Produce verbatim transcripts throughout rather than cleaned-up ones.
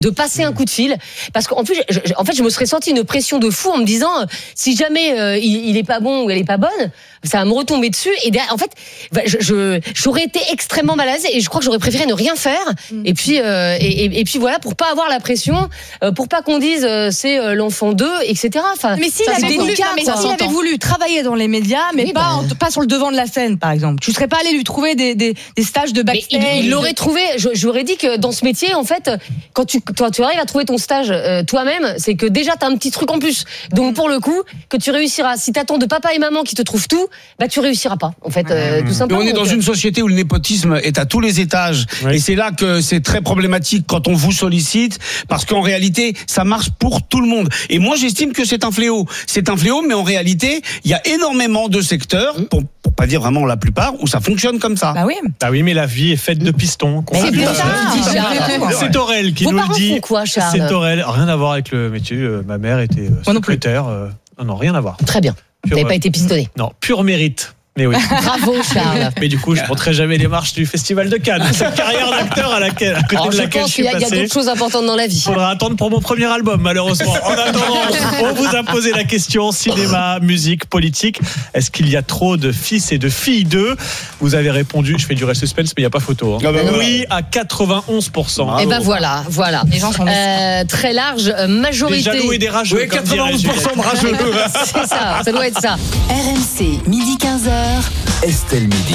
de passer un coup de fil, parce qu'en plus, je, je, en fait, je me serais senti une pression de fou en me disant, euh, si jamais euh, il, il est pas bon ou elle est pas bonne, ça va me retomber dessus. Et derrière, en fait, je, je, j'aurais été extrêmement mal à l'aise et je crois que j'aurais préféré ne rien faire. Mmh. Et puis, euh, et, et, et puis voilà, pour pas avoir la pression, euh, pour pas qu'on dise euh, c'est euh, l'enfant d'eux, et cetera. Enfin, mais s'il avait, voulu, non, mais s'il avait voulu travailler dans les médias, mais oui, pas, bah, en, pas sur le devant de la scène, par exemple, tu serais pas allé lui trouver des, des, des stages de backstage. Mais il, il l'aurait trouvé. Je, j'aurais dit que dans ce métier, en fait, quand tu, quand tu arrives à trouver ton stage euh, toi-même, c'est que déjà t'as un petit truc en plus. Donc pour le coup, que tu réussiras. Si t'attends de papa et maman qui te trouvent tout, bah tu réussiras pas. En fait, euh, tout simplement. Et on est dans donc, une société où le népotisme est à tous les étages, oui. Et c'est là que c'est très problématique quand on vous sollicite, parce qu'en réalité, ça marche pour tout le monde. Et moi, j'estime que c'est un fléau. C'est un fléau, mais en réalité, il y a énormément de secteurs, pour, pour pas dire vraiment la plupart, où ça fonctionne comme ça. Bah oui. Bah oui, mais la vie est faite de pistons. Mais c'est bien ça. C'est Aurel qui Vos nous le dit. Quoi, Charles ? C'est Aurel. Rien à voir avec le métier. Euh, ma mère était euh, secrétaire. Euh, non, non, rien à voir. Très bien. Vous n'avez pas été pistonné. Non, pur mérite. Mais oui. Bravo Charles. Mais du coup, je ne monterai jamais les marches du Festival de Cannes. Cette carrière d'acteur à, laquelle, à côté Alors, de laquelle je suis passé. Je pense qu'il y a, a d'autres choses importantes dans la vie. Il faudra attendre pour mon premier album, malheureusement. En attendant, on vous a posé la question cinéma, musique, politique. Est-ce qu'il y a trop de fils et de filles d'eux ? Vous avez répondu, je fais du suspense, mais il n'y a pas photo. Hein. Ah bah oui, à quatre-vingt-onze pour cent. Et ben voilà, voilà. Les gens sont euh, très large majorité. Des jaloux et des rageux. Oui, quatre-vingt-onze pour cent de rageux. C'est ça, ça doit être ça. R M C, midi quinze heures. Estelle Midi.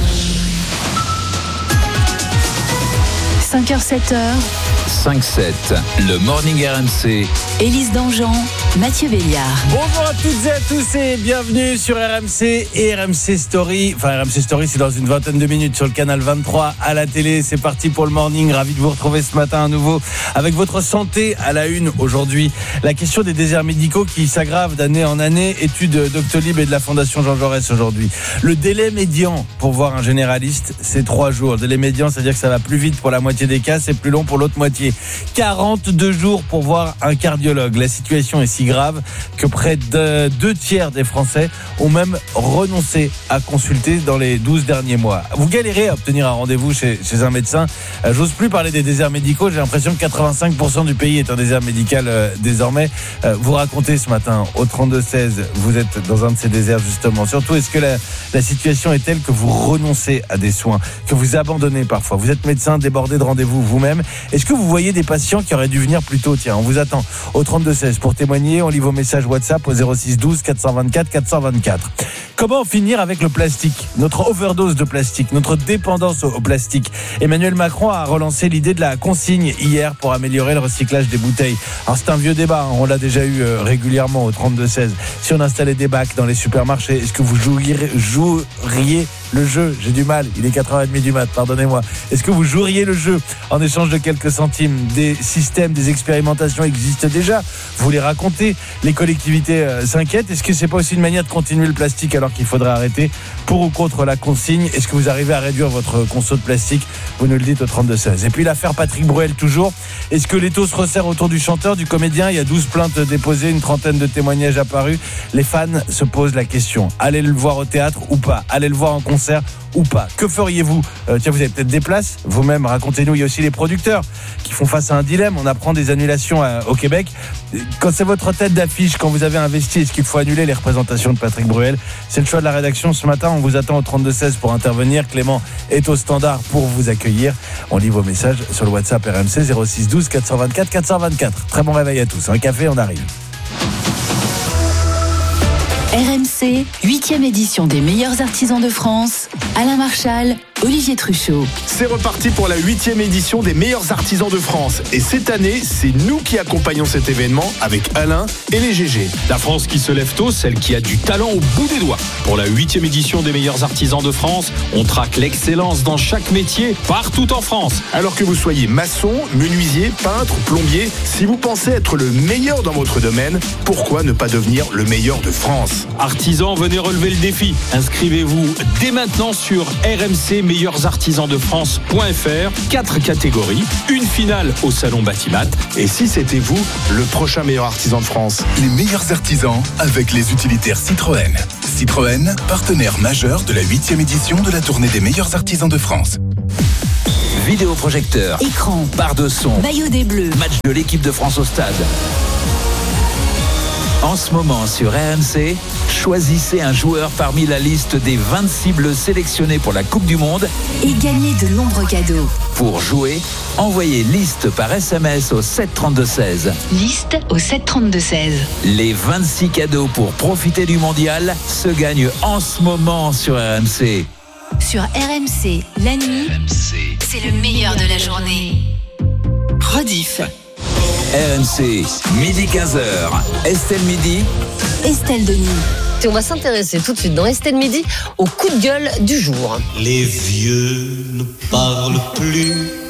cinq heures sept heures. cinq sept, le Morning R M C. Élise Dangean, Mathieu Béliard. Bonjour à toutes et à tous et bienvenue sur R M C et R M C Story. Enfin, R M C Story, c'est dans une vingtaine de minutes sur le canal vingt-trois à la télé. C'est parti pour le morning. Ravi de vous retrouver ce matin à nouveau avec votre santé à la une aujourd'hui. La question des déserts médicaux qui s'aggrave d'année en année. Étude Doctolib et de la Fondation Jean Jaurès aujourd'hui. Le délai médian pour voir un généraliste, c'est trois jours. Le délai médian, c'est-à-dire que ça va plus vite pour la moitié des cas, c'est plus long pour l'autre moitié. quarante-deux jours pour voir un cardiologue. La situation est si grave que près de deux tiers des Français ont même renoncé à consulter dans les douze derniers mois. Vous galérez à obtenir un rendez-vous chez, chez un médecin. Euh, j'ose plus parler des déserts médicaux. J'ai l'impression que quatre-vingt-cinq pour cent du pays est un désert médical euh, désormais. Euh, vous racontez ce matin au trente-deux seize, vous êtes dans un de ces déserts justement. Surtout, est-ce que la, la situation est telle que vous renoncez à des soins, que vous abandonnez parfois ? Vous êtes médecin débordé de rendez-vous vous-même. Est-ce que vous voyez des patients qui auraient dû venir plus tôt ? Tiens, on vous attend au trente-deux seize pour témoigner. On lit vos messages WhatsApp au zéro six douze quatre cent vingt-quatre quatre cent vingt-quatre. Comment en finir avec le plastique ? Notre overdose de plastique, notre dépendance au plastique. Emmanuel Macron a relancé l'idée de la consigne hier pour améliorer le recyclage des bouteilles. Alors c'est un vieux débat, on l'a déjà eu régulièrement au trente-deux seize. Si on installait des bacs dans les supermarchés, est-ce que vous joueriez, joueriez le jeu ? J'ai du mal, il est quatre heures trente du mat, pardonnez-moi. Est-ce que vous joueriez le jeu en échange de quelques centimes ? Des systèmes, des expérimentations existent déjà. Vous les racontez, les collectivités euh, s'inquiètent. Est-ce que c'est pas aussi une manière de continuer le plastique alors qu'il faudrait arrêter ? Pour ou contre la consigne ? Est-ce que vous arrivez à réduire votre conso de plastique ? Vous nous le dites au trente-deux seize. Et puis l'affaire Patrick Bruel toujours. Est-ce que l'étau se resserre autour du chanteur, du comédien ? Il y a douze plaintes déposées, une trentaine de témoignages apparus. Les fans se posent la question. Allez le voir au théâtre ou pas ? Allez le voir en concert ou pas ? Que feriez-vous ? euh, Tiens, vous avez peut-être des places. Vous-même, racontez-nous. Il y a aussi les producteurs qui font face à un dilemme. On apprend des annulations à, au Québec. Quand c'est votre tête d'affiche, quand vous avez investi, est-ce qu'il faut annuler les représentations de Patrick Bruel ? C'est le choix de la rédaction ce matin. On vous attend au trente-deux seize pour intervenir. Clément est au standard pour vous accueillir. On lit vos messages sur le WhatsApp R M C zéro six douze quatre cent vingt-quatre quatre cent vingt-quatre. Très bon réveil à tous. Un café, on arrive. R M C, huitième édition des meilleurs artisans de France. Alain Marchal, Olivier Truchot. C'est reparti pour la huitième édition des meilleurs artisans de France. Et cette année, c'est nous qui accompagnons cet événement avec Alain et les G G. La France qui se lève tôt, celle qui a du talent au bout des doigts. Pour la huitième édition des meilleurs artisans de France, on traque l'excellence dans chaque métier, partout en France. Alors que vous soyez maçon, menuisier, peintre, plombier, si vous pensez être le meilleur dans votre domaine, pourquoi ne pas devenir le meilleur de France ? Artisans, venez relever le défi. Inscrivez-vous dès maintenant sur r m c meilleurs artisans de france point f r. Quatre catégories, une finale au salon Batimat. Et si c'était vous, le prochain meilleur artisan de France ? Les meilleurs artisans avec les utilitaires Citroën. Citroën, partenaire majeur de la huitième édition de la tournée des meilleurs artisans de France. Vidéoprojecteur, Écran, barre de son, maillot des Bleus, match de l'équipe de France au stade. En ce moment sur R M C, choisissez un joueur parmi la liste des vingt-six bleus sélectionnés pour la Coupe du Monde. et gagnez de nombreux cadeaux. Pour jouer, envoyez liste par S M S au sept trente-deux seize. Liste au sept trente-deux seize. Les vingt-six cadeaux pour profiter du mondial se gagnent en ce moment sur R M C. Sur R M C, la nuit, c'est le meilleur de la journée. Rediff. R M C, midi quinze heures. Estelle Midi. Estelle Denis. Et on va s'intéresser tout de suite dans Estelle Midi au coup de gueule du jour. Les vieux ne parlent plus,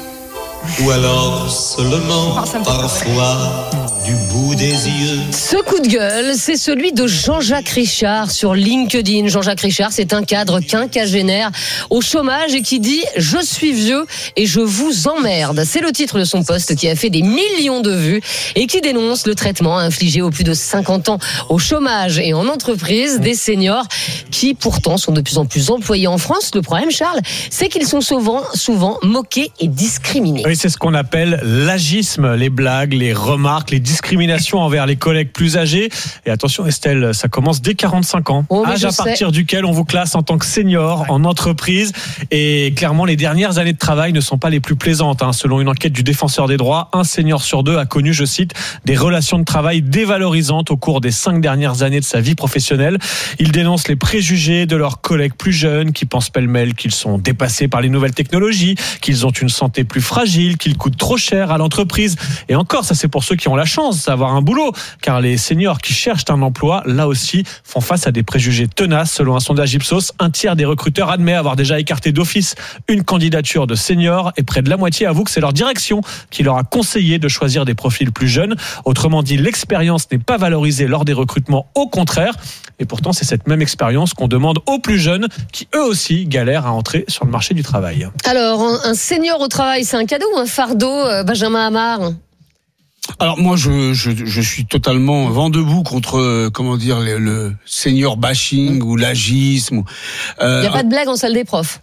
ou alors seulement parfois du bout des yeux. Ce coup de gueule, c'est celui de Jean-Jacques Richard sur LinkedIn. Jean-Jacques Richard, c'est un cadre quinquagénaire au chômage et qui dit « Je suis vieux et je vous emmerde ». C'est le titre de son post qui a fait des millions de vues et qui dénonce le traitement infligé aux plus de cinquante ans au chômage et en entreprise des seniors qui pourtant sont de plus en plus employés en France. Le problème, Charles, c'est qu'ils sont souvent, souvent moqués et discriminés. Oui, c'est ce qu'on appelle l'agisme, les blagues, les remarques, les discriminations envers les collègues plus âgés. Et attention Estelle, ça commence dès quarante-cinq ans, oh, âge à sais. partir duquel on vous classe en tant que senior en entreprise. Et clairement, les dernières années de travail ne sont pas les plus plaisantes. Hein. Selon une enquête du Défenseur des droits, un senior sur deux a connu, je cite, des relations de travail dévalorisantes au cours des cinq dernières années de sa vie professionnelle. Il dénonce les préjugés de leurs collègues plus jeunes qui pensent pêle-mêle qu'ils sont dépassés par les nouvelles technologies, qu'ils ont une santé plus fragile, qu'ils coûtent trop cher à l'entreprise. Et encore, ça c'est pour ceux qui ont la chance d'avoir un boulot, car les seniors qui cherchent un emploi, là aussi, font face à des préjugés tenaces. Selon un sondage Ipsos, un tiers des recruteurs admet avoir déjà écarté d'office une candidature de senior et près de la moitié avoue que c'est leur direction qui leur a conseillé de choisir des profils plus jeunes. Autrement dit, l'expérience n'est pas valorisée lors des recrutements, au contraire. Et pourtant, c'est cette même expérience qu'on demande aux plus jeunes qui, eux aussi, galèrent à entrer sur le marché du travail. Alors, un senior au travail, c'est un cadeau ou un fardeau, Benjamin Amar ? Alors moi je, je je suis totalement vent debout contre euh, comment dire le, le senior bashing ou l'agisme. Euh, Il n'y a pas de blague en salle des profs.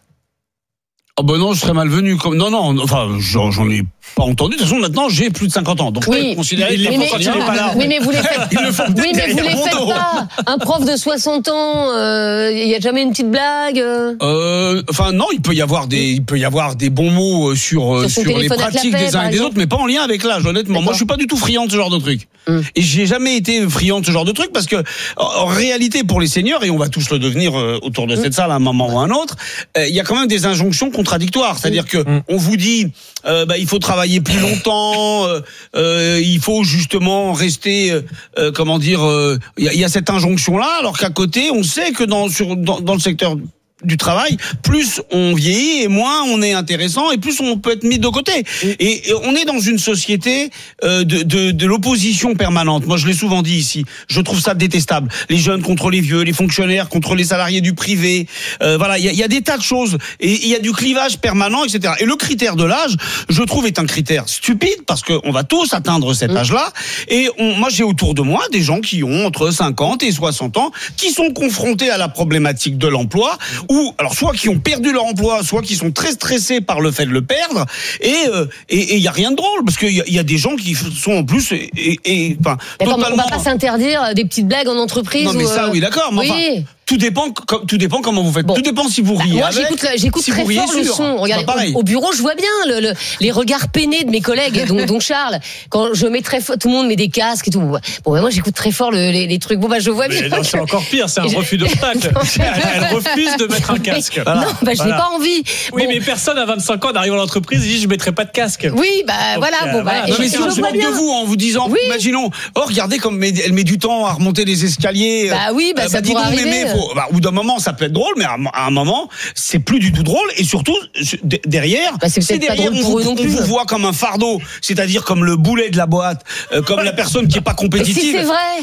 Oh ben non, je serais malvenu. Comme non non, enfin j'en, j'en ai pas entendu. De toute façon maintenant j'ai plus de cinquante ans, donc oui, considérer mais, mais, il est pas là. Oui mais vous les faites. Ils le font oui mais vous les faites dos. pas. Un prof de soixante ans, il euh, y a jamais une petite blague. Euh, enfin non, il peut y avoir des, il peut y avoir des bons mots sur sur, sur les pratiques des uns et des autres, mais pas en lien avec l'âge. Honnêtement, D'accord. Moi je suis pas du tout friand de ce genre de truc. Hum. Et j'ai jamais été friand de ce genre de truc parce que en réalité pour les seniors, et on va tous le devenir autour de cette hum. salle à un moment ou à un autre, il euh, y a quand même des injonctions contradictoires. C'est-à-dire que hum. on vous dit euh, bah, il faut travailler plus longtemps, euh, euh, il faut justement rester, euh, comment dire, il euh, y, y a cette injonction là, alors qu'à côté on sait que dans sur dans, dans le secteur du travail, plus on vieillit et moins on est intéressant et plus on peut être mis de côté. Et, et on est dans une société euh, de, de, de l'opposition permanente. Moi, je l'ai souvent dit ici. Je trouve ça détestable. Les jeunes contre les vieux, les fonctionnaires contre les salariés du privé. Euh, voilà, il y a, y a des tas de choses et il y a du clivage permanent, et cetera. Et le critère de l'âge, je trouve, est un critère stupide parce que on va tous atteindre cet âge-là. Et on, moi, j'ai autour de moi des gens qui ont entre cinquante et soixante ans, qui sont confrontés à la problématique de l'emploi. Ou alors soit qui ont perdu leur emploi, soit qui sont très stressés par le fait de le perdre, et euh, et il y a rien de drôle parce qu'il y, y a des gens qui sont en plus et, et, et enfin totalement. On va pas s'interdire des petites blagues en entreprise. Non mais ou ça euh... oui d'accord. Mais oui. Enfin, tout dépend, tout dépend comment vous faites. Bon. Tout dépend si vous riez. Moi, avec, j'écoute, j'écoute si très fort le sûr. son. Regardez, au, au bureau, je vois bien le, le, les regards peinés de mes collègues, dont, dont Charles. Quand je mets très fort, tout le monde met des casques et tout. Bon, ben moi, j'écoute très fort le, les, les trucs. Bon, bah, je vois mais bien. Non, c'est encore pire, c'est un je... refus d'obstacle. elle, elle refuse de mettre un casque. Mais, voilà. Non, bah, je voilà. n'ai pas envie. Oui, bon. Mais personne à vingt-cinq ans n'arrive à l'entreprise et dit je mettrai pas de casque. Oui, bah Donc, voilà. Euh, bon, bah, voilà. Non, mais si on se moque de vous en vous disant, oui. imaginons, oh regardez comme elle met du temps à remonter les escaliers. Bah oui, bah, euh, ça bah, pourrait arriver. Mémé, faut, bah, au bout d'un moment, ça peut être drôle, mais à un moment, c'est plus du tout drôle. Et surtout, derrière, bah, c'est, c'est derrière, on, vous, on vous voit comme un fardeau, c'est-à-dire comme le boulet de la boîte, euh, comme la personne qui est pas compétitive. Et si c'est vrai.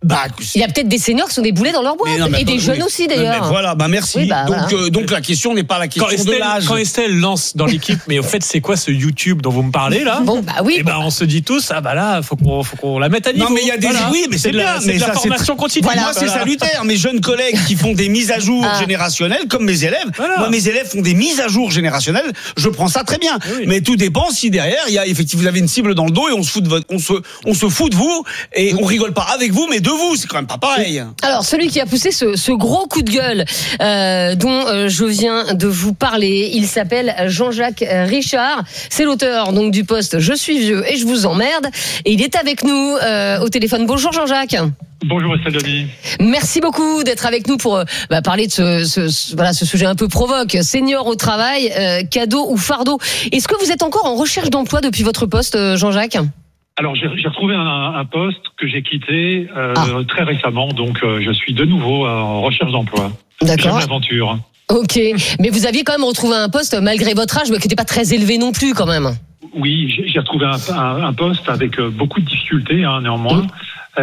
Bah, il y a peut-être des seniors qui sont des boulets dans leur boîte. Non, et des oui. jeunes aussi, d'ailleurs. Mais voilà, bah merci. Oui, bah, donc, voilà. euh, donc la question n'est pas la question quand Estelle, de l'âge. Quand Estelle lance dans l'équipe, mais au fait, c'est quoi ce YouTube dont vous me parlez là? Bon, bah oui. Et bah, on se dit tous, ah bah là, faut qu'on, faut qu'on la mette à niveau. Non, mais il y a des, voilà. oui, mais c'est, c'est bien. C'est mais de la ça, formation c'est... continue. Voilà, moi, c'est voilà. salutaire. Mes jeunes collègues qui font des mises à jour ah. générationnelles, comme mes élèves. Voilà. Moi, mes élèves font des mises à jour générationnelles. Je prends ça très bien. Oui. Mais tout dépend si derrière, il y a effectivement, vous avez une cible dans le dos et on se fout de votre, on se, on se fout de vous et on rigole pas avec vous, mais de vous. C'est quand même pas pareil. Alors, celui qui a poussé ce, ce gros coup de gueule euh, dont euh, je viens de vous parler, il s'appelle Jean-Jacques Richard. C'est l'auteur donc du post Je suis vieux et je vous emmerde. Et il est avec nous euh, au téléphone. Bonjour Jean-Jacques. Bonjour Estelle Denis. Merci beaucoup d'être avec nous pour euh, bah, parler de ce, ce, ce, voilà, ce sujet un peu provoque. Senior au travail, euh, cadeau ou fardeau. Est-ce que vous êtes encore en recherche d'emploi depuis votre poste, euh, Jean-Jacques ? Alors j'ai, j'ai retrouvé un, un poste que j'ai quitté euh, ah. très récemment, donc euh, je suis de nouveau en recherche d'emploi. D'accord. J'aime l'aventure. Ok, mais vous aviez quand même retrouvé un poste malgré votre âge, mais qui n'était pas très élevé non plus quand même. Oui, j'ai, j'ai retrouvé un, un, un poste avec beaucoup de difficultés, hein, néanmoins. Mmh.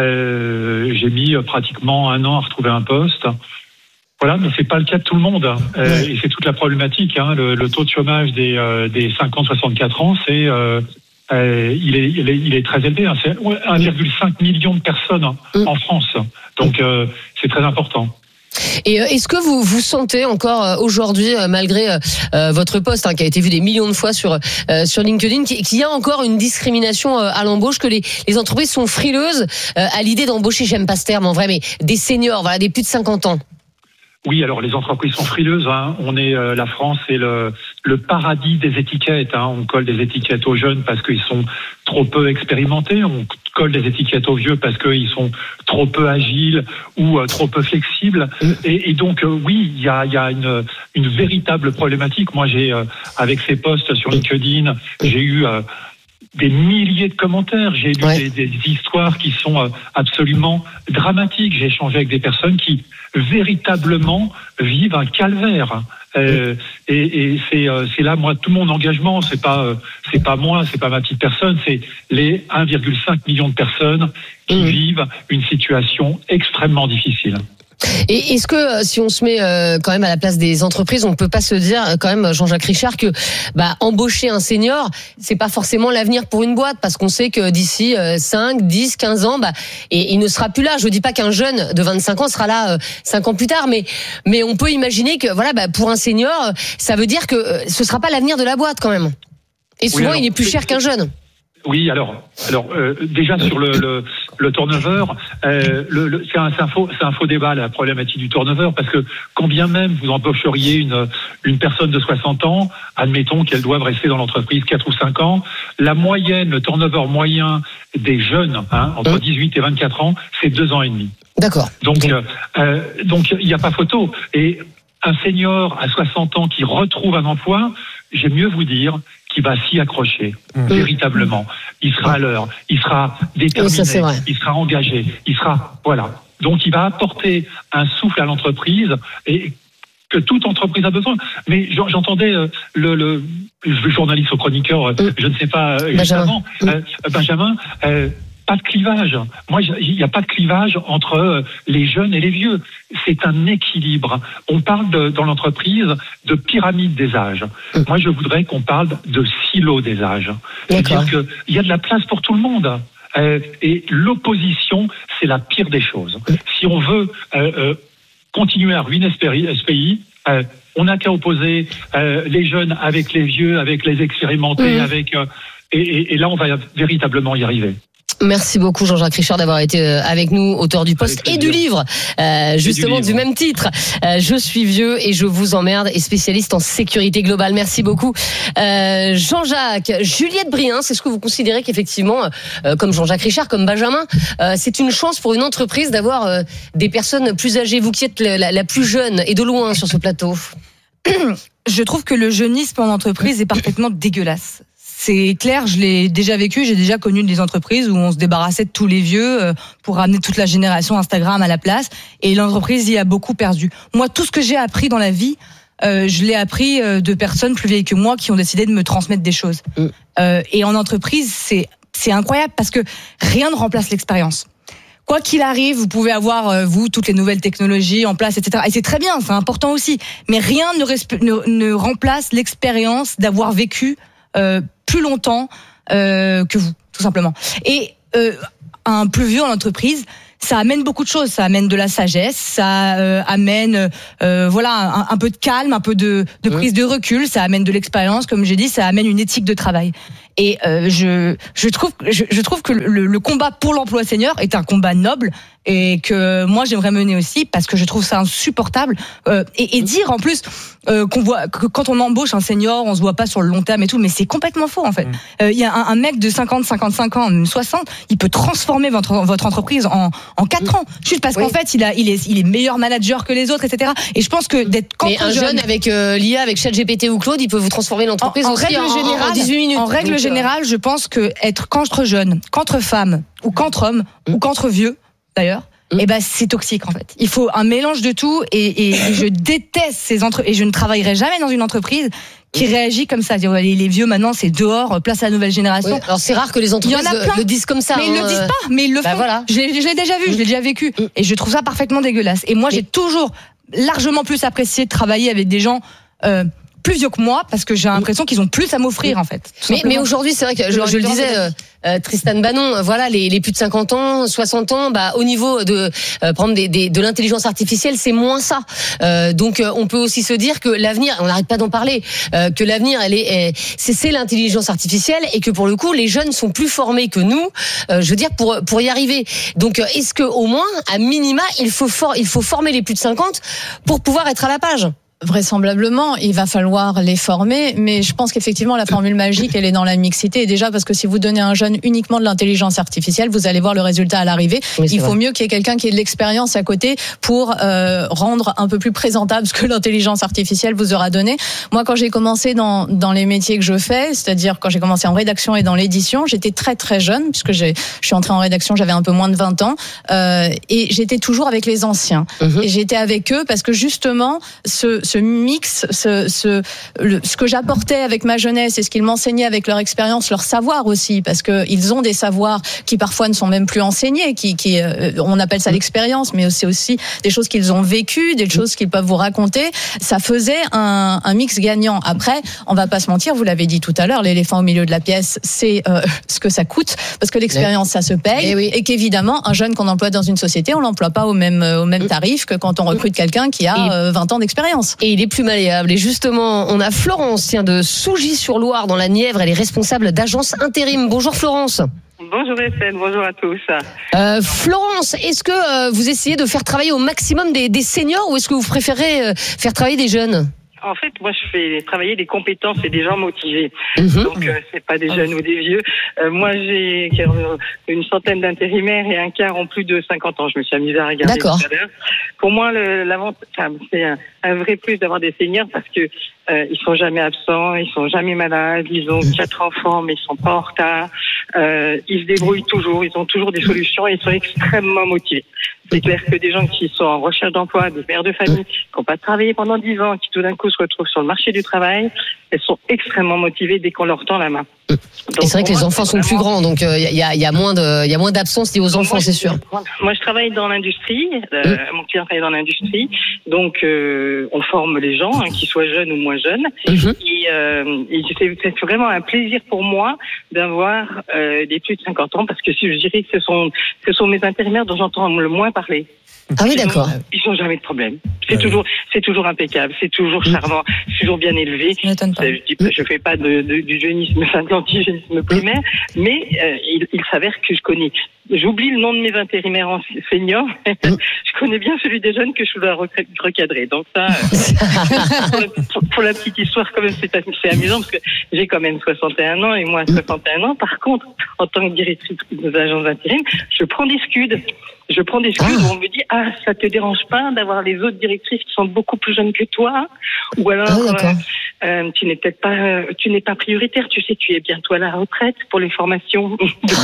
Euh, j'ai mis pratiquement un an à retrouver un poste. Voilà, mais c'est pas le cas de tout le monde. Euh, et c'est toute la problématique. Hein. Le, le taux de chômage des, euh, des cinquante à soixante-quatre ans, c'est euh, euh, il, est, il, est, il est très élevé. Hein. C'est un virgule cinq million de personnes mmh. en France. Donc euh, c'est très important. Et est-ce que vous vous sentez encore aujourd'hui, malgré euh, votre poste hein, qui a été vu des millions de fois sur euh, sur LinkedIn, qu'il y a encore une discrimination euh, à l'embauche, que les, les entreprises sont frileuses euh, à l'idée d'embaucher, j'aime pas ce terme en vrai, mais des seniors, voilà, des plus de cinquante ans? Oui, alors les entreprises sont frileuses. Hein. On est euh, la France, c'est le le paradis des étiquettes. Hein. On colle des étiquettes aux jeunes parce qu'ils sont trop peu expérimentés. On colle des étiquettes aux vieux parce qu'ils sont trop peu agiles ou euh, trop peu flexibles. Et, et donc euh, oui, il y a il y a une une véritable problématique. Moi, j'ai euh, avec ces posts sur LinkedIn, j'ai eu euh, des milliers de commentaires. J'ai lu ouais. des, des histoires qui sont euh, absolument dramatiques. J'ai échangé avec des personnes qui véritablement vivent un calvaire. Euh, et et c'est, euh, c'est là, moi, tout mon engagement. C'est pas, euh, c'est pas moi, c'est pas ma petite personne. C'est les un virgule cinq million de personnes qui mmh. vivent une situation extrêmement difficile. Et est-ce que si on se met euh, quand même à la place des entreprises, on peut pas se dire quand même, Jean-Jacques Richard, que bah embaucher un senior, c'est pas forcément l'avenir pour une boîte, parce qu'on sait que d'ici euh, cinq, dix, quinze ans, bah et il ne sera plus là. Je dis pas qu'un jeune de vingt-cinq ans sera là euh, cinq ans plus tard, mais mais on peut imaginer que voilà, bah pour un senior, ça veut dire que euh, ce sera pas l'avenir de la boîte quand même. Et souvent, oui, alors, il est plus cher qu'un jeune. Oui, alors, alors euh, déjà sur le, le, le turnover, euh, le, le, c'est, un, c'est, un faux, c'est un faux débat, la problématique du turnover, parce que quand bien même vous embaucheriez une, une personne de soixante ans, admettons qu'elle doive rester dans l'entreprise quatre ou cinq ans, la moyenne, le turnover moyen des jeunes, hein, entre dix-huit et vingt-quatre ans, c'est deux ans et demi. D'accord. Donc, euh, donc il n'y a pas photo. Et un senior à soixante ans qui retrouve un emploi, j'aime mieux vous dire qu'il va s'y accrocher, mmh. véritablement. Il sera à l'heure, il sera déterminé, oui, ça, il sera engagé, il sera, voilà. Donc il va apporter un souffle à l'entreprise et que toute entreprise a besoin. Mais j'entendais le, le, le journaliste au chroniqueur, mmh. je ne sais pas, justement, Benjamin, euh, Benjamin euh, pas de clivage. Moi, il n'y a pas de clivage entre les jeunes et les vieux. C'est un équilibre. On parle de, dans l'entreprise de pyramide des âges. Moi, je voudrais qu'on parle de silo des âges. C'est-à-dire qu'il y a de la place pour tout le monde. Euh, et l'opposition, c'est la pire des choses. Si on veut euh, euh, continuer à ruiner ce pays, euh, on n'a qu'à opposer euh, les jeunes avec les vieux, avec les expérimentés, mmh. avec euh, et, et, et là, on va véritablement y arriver. Merci beaucoup Jean-Jacques Richard d'avoir été avec nous, auteur du post et du livre, euh, justement du, livre. du même titre. Euh, je suis vieux et je vous emmerde, et spécialiste en sécurité globale. Merci beaucoup euh, Jean-Jacques. Juliette Brien, est-ce que vous considérez qu'effectivement, euh, comme Jean-Jacques Richard, comme Benjamin, euh, c'est une chance pour une entreprise d'avoir euh, des personnes plus âgées, vous qui êtes la, la plus jeune et de loin sur ce plateau? Je trouve que le jeunisme en entreprise est parfaitement dégueulasse. C'est clair, je l'ai déjà vécu, j'ai déjà connu des entreprises où on se débarrassait de tous les vieux pour ramener toute la génération Instagram à la place, et l'entreprise y a beaucoup perdu. Moi, tout ce que j'ai appris dans la vie, euh, je l'ai appris de personnes plus vieilles que moi qui ont décidé de me transmettre des choses. Mm. Euh, et en entreprise, c'est, c'est incroyable parce que rien ne remplace l'expérience. quoi qu'il arrive, vous pouvez avoir, euh, vous, toutes les nouvelles technologies en place, et cetera. Et c'est très bien, c'est important aussi. Mais rien ne, resp- ne, ne remplace l'expérience d'avoir vécu euh, plus longtemps euh, que vous, tout simplement. Et euh, un plus vieux en entreprise, ça amène beaucoup de choses. Ça amène de la sagesse, ça euh, amène euh, voilà un, un peu de calme, un peu de, de prise de recul. Ça amène de l'expérience, comme j'ai dit, ça amène une éthique de travail. Et euh, je je trouve je, je trouve que le, le combat pour l'emploi senior est un combat noble et que moi j'aimerais mener aussi parce que je trouve ça insupportable euh, et, et dire en plus euh, qu'on voit que quand on embauche un senior on se voit pas sur le long terme et tout, mais c'est complètement faux en fait. Il euh, y a un, un mec de cinquante, cinquante-cinq ans, même soixante, il peut transformer votre votre entreprise en en quatre ans juste parce oui. qu'en fait il a il est il est meilleur manager que les autres, et cetera. Et je pense que d'être mais un jeune, jeune avec euh, l'I A, avec ChatGPT ou Claude, il peut vous transformer l'entreprise en, en aussi règle en, générale, en dix-huit minutes. En règle Donc, générale, je pense que être qu'entre jeunes, qu'entre femmes ou qu'entre hommes mmh. ou qu'entre vieux d'ailleurs. Mmh. Eh ben c'est toxique en fait. Il faut un mélange de tout et, et, et je déteste ces entre et je ne travaillerai jamais dans une entreprise qui réagit comme ça. Dire les, les vieux maintenant c'est dehors, place à la nouvelle génération. Oui, alors c'est rare que les entreprises le, le disent comme ça. Mais hein, ils le disent pas, mais ils le bah font. Voilà. Je, l'ai, je l'ai déjà vu, mmh. je l'ai déjà vécu mmh. et je trouve ça parfaitement dégueulasse. Et moi j'ai mmh. toujours largement plus apprécié de travailler avec des gens euh, plus vieux que moi parce que j'ai l'impression qu'ils ont plus à m'offrir en fait. Mais, mais aujourd'hui c'est vrai que je, je le disais euh, euh, Tristan Bannon, voilà les, les plus de cinquante ans, soixante ans, bah au niveau de euh, prendre des, des, de l'intelligence artificielle c'est moins ça. Euh, donc euh, on peut aussi se dire que l'avenir, on n'arrête pas d'en parler, euh, que l'avenir elle est, est c'est, c'est l'intelligence artificielle et que pour le coup les jeunes sont plus formés que nous. Euh, je veux dire pour pour y arriver. Donc euh, est-ce que au moins à minima il faut for, il faut former les plus de cinquante pour pouvoir être à la page? Vraisemblablement, il va falloir les former, mais je pense qu'effectivement la formule magique elle est dans la mixité. Et déjà parce que si vous donnez à un jeune uniquement de l'intelligence artificielle, vous allez voir le résultat à l'arrivée. Oui, il faut vrai. mieux qu'il y ait quelqu'un qui ait de l'expérience à côté pour euh, rendre un peu plus présentable ce que l'intelligence artificielle vous aura donné. Moi, quand j'ai commencé dans dans les métiers que je fais, c'est-à-dire quand j'ai commencé en rédaction et dans l'édition, j'étais très très jeune puisque j'ai je suis entrée en rédaction, j'avais un peu moins de vingt ans euh, et j'étais toujours avec les anciens. Mmh. Et j'étais avec eux parce que justement ce ce mix, ce, ce, le, ce que j'apportais avec ma jeunesse et ce qu'ils m'enseignaient avec leur expérience, leur savoir aussi, parce que ils ont des savoirs qui parfois ne sont même plus enseignés, qui, qui euh, on appelle ça l'expérience, mais c'est aussi des choses qu'ils ont vécues, des choses qu'ils peuvent vous raconter. Ça faisait un, un mix gagnant. Après, on va pas se mentir, vous l'avez dit tout à l'heure, l'éléphant au milieu de la pièce, c'est euh, ce que ça coûte, parce que l'expérience ça se paye, et, oui. et qu'évidemment un jeune qu'on emploie dans une société, on l'emploie pas au même au même tarif que quand on recrute quelqu'un qui a euh, vingt ans d'expérience. Et il est plus malléable. Et justement, on a Florence, tiens, de Sougy-sur-Loire dans la Nièvre. Elle est responsable d'agence intérim. Bonjour Florence. Bonjour Estelle, bonjour à tous. Euh, Florence, est-ce que euh, vous essayez de faire travailler au maximum des, des seniors ou est-ce que vous préférez euh, faire travailler des jeunes ? En fait, moi, je fais travailler des compétences et des gens motivés. Mmh. Donc, euh, c'est pas des jeunes ou des vieux. Euh, moi, j'ai une centaine d'intérimaires et un quart ont plus de cinquante ans. Je me suis amusée à regarder tout à l'heure. Pour moi, le, enfin, c'est un, un vrai plus d'avoir des seniors parce que euh, ils sont jamais absents, ils sont jamais malades, ils ont quatre enfants mais ils sont pas en retard. Euh, ils se débrouillent toujours, ils ont toujours des solutions et ils sont extrêmement motivés. C'est clair que des gens qui sont en recherche d'emploi, des mères de famille, qui n'ont pas travaillé pendant dix ans, qui tout d'un coup se retrouvent sur le marché du travail, elles sont extrêmement motivées dès qu'on leur tend la main. Donc, et c'est vrai que les enfants sont plus grands, donc il euh, y, a, y a moins de, il y a moins d'absence liée aux enfants, moi, c'est sûr. Moi, je travaille dans l'industrie. Euh, mmh. Mon client travaille dans l'industrie, donc euh, on forme les gens, hein, qu'ils soient jeunes ou moins jeunes. Mmh. Et, euh, et c'est, c'est vraiment un plaisir pour moi d'avoir euh, des plus de cinquante ans, parce que je dirais que ce sont, ce sont mes intérimaires dont j'entends le moins parler. Ah oui, d'accord. Ils n'ont jamais de problème. C'est ah toujours, oui. c'est toujours impeccable, c'est toujours charmant, c'est toujours bien élevé. Je ne fais pas de, de, du jeunisme, enfin, d'antigénisme primaire, mais euh, il, il s'avère que je connais. J'oublie le nom de mes intérimaires seniors. Je connais bien celui des jeunes que je dois recadrer. Donc ça, euh, pour, pour la petite histoire, quand même, c'est, c'est amusant parce que j'ai quand même soixante et un ans et moi soixante et un ans. Par contre, en tant que directrice des agences d'intérim, je prends des scuds. Je prends des scuds où on me dit « Ah, ça te dérange pas d'avoir les autres directrices qui sont beaucoup plus jeunes que toi ?» Ou alors, ah, euh, euh, tu n'es peut-être pas, euh, tu n'es pas prioritaire. Tu sais, tu es bientôt à la retraite pour les formations.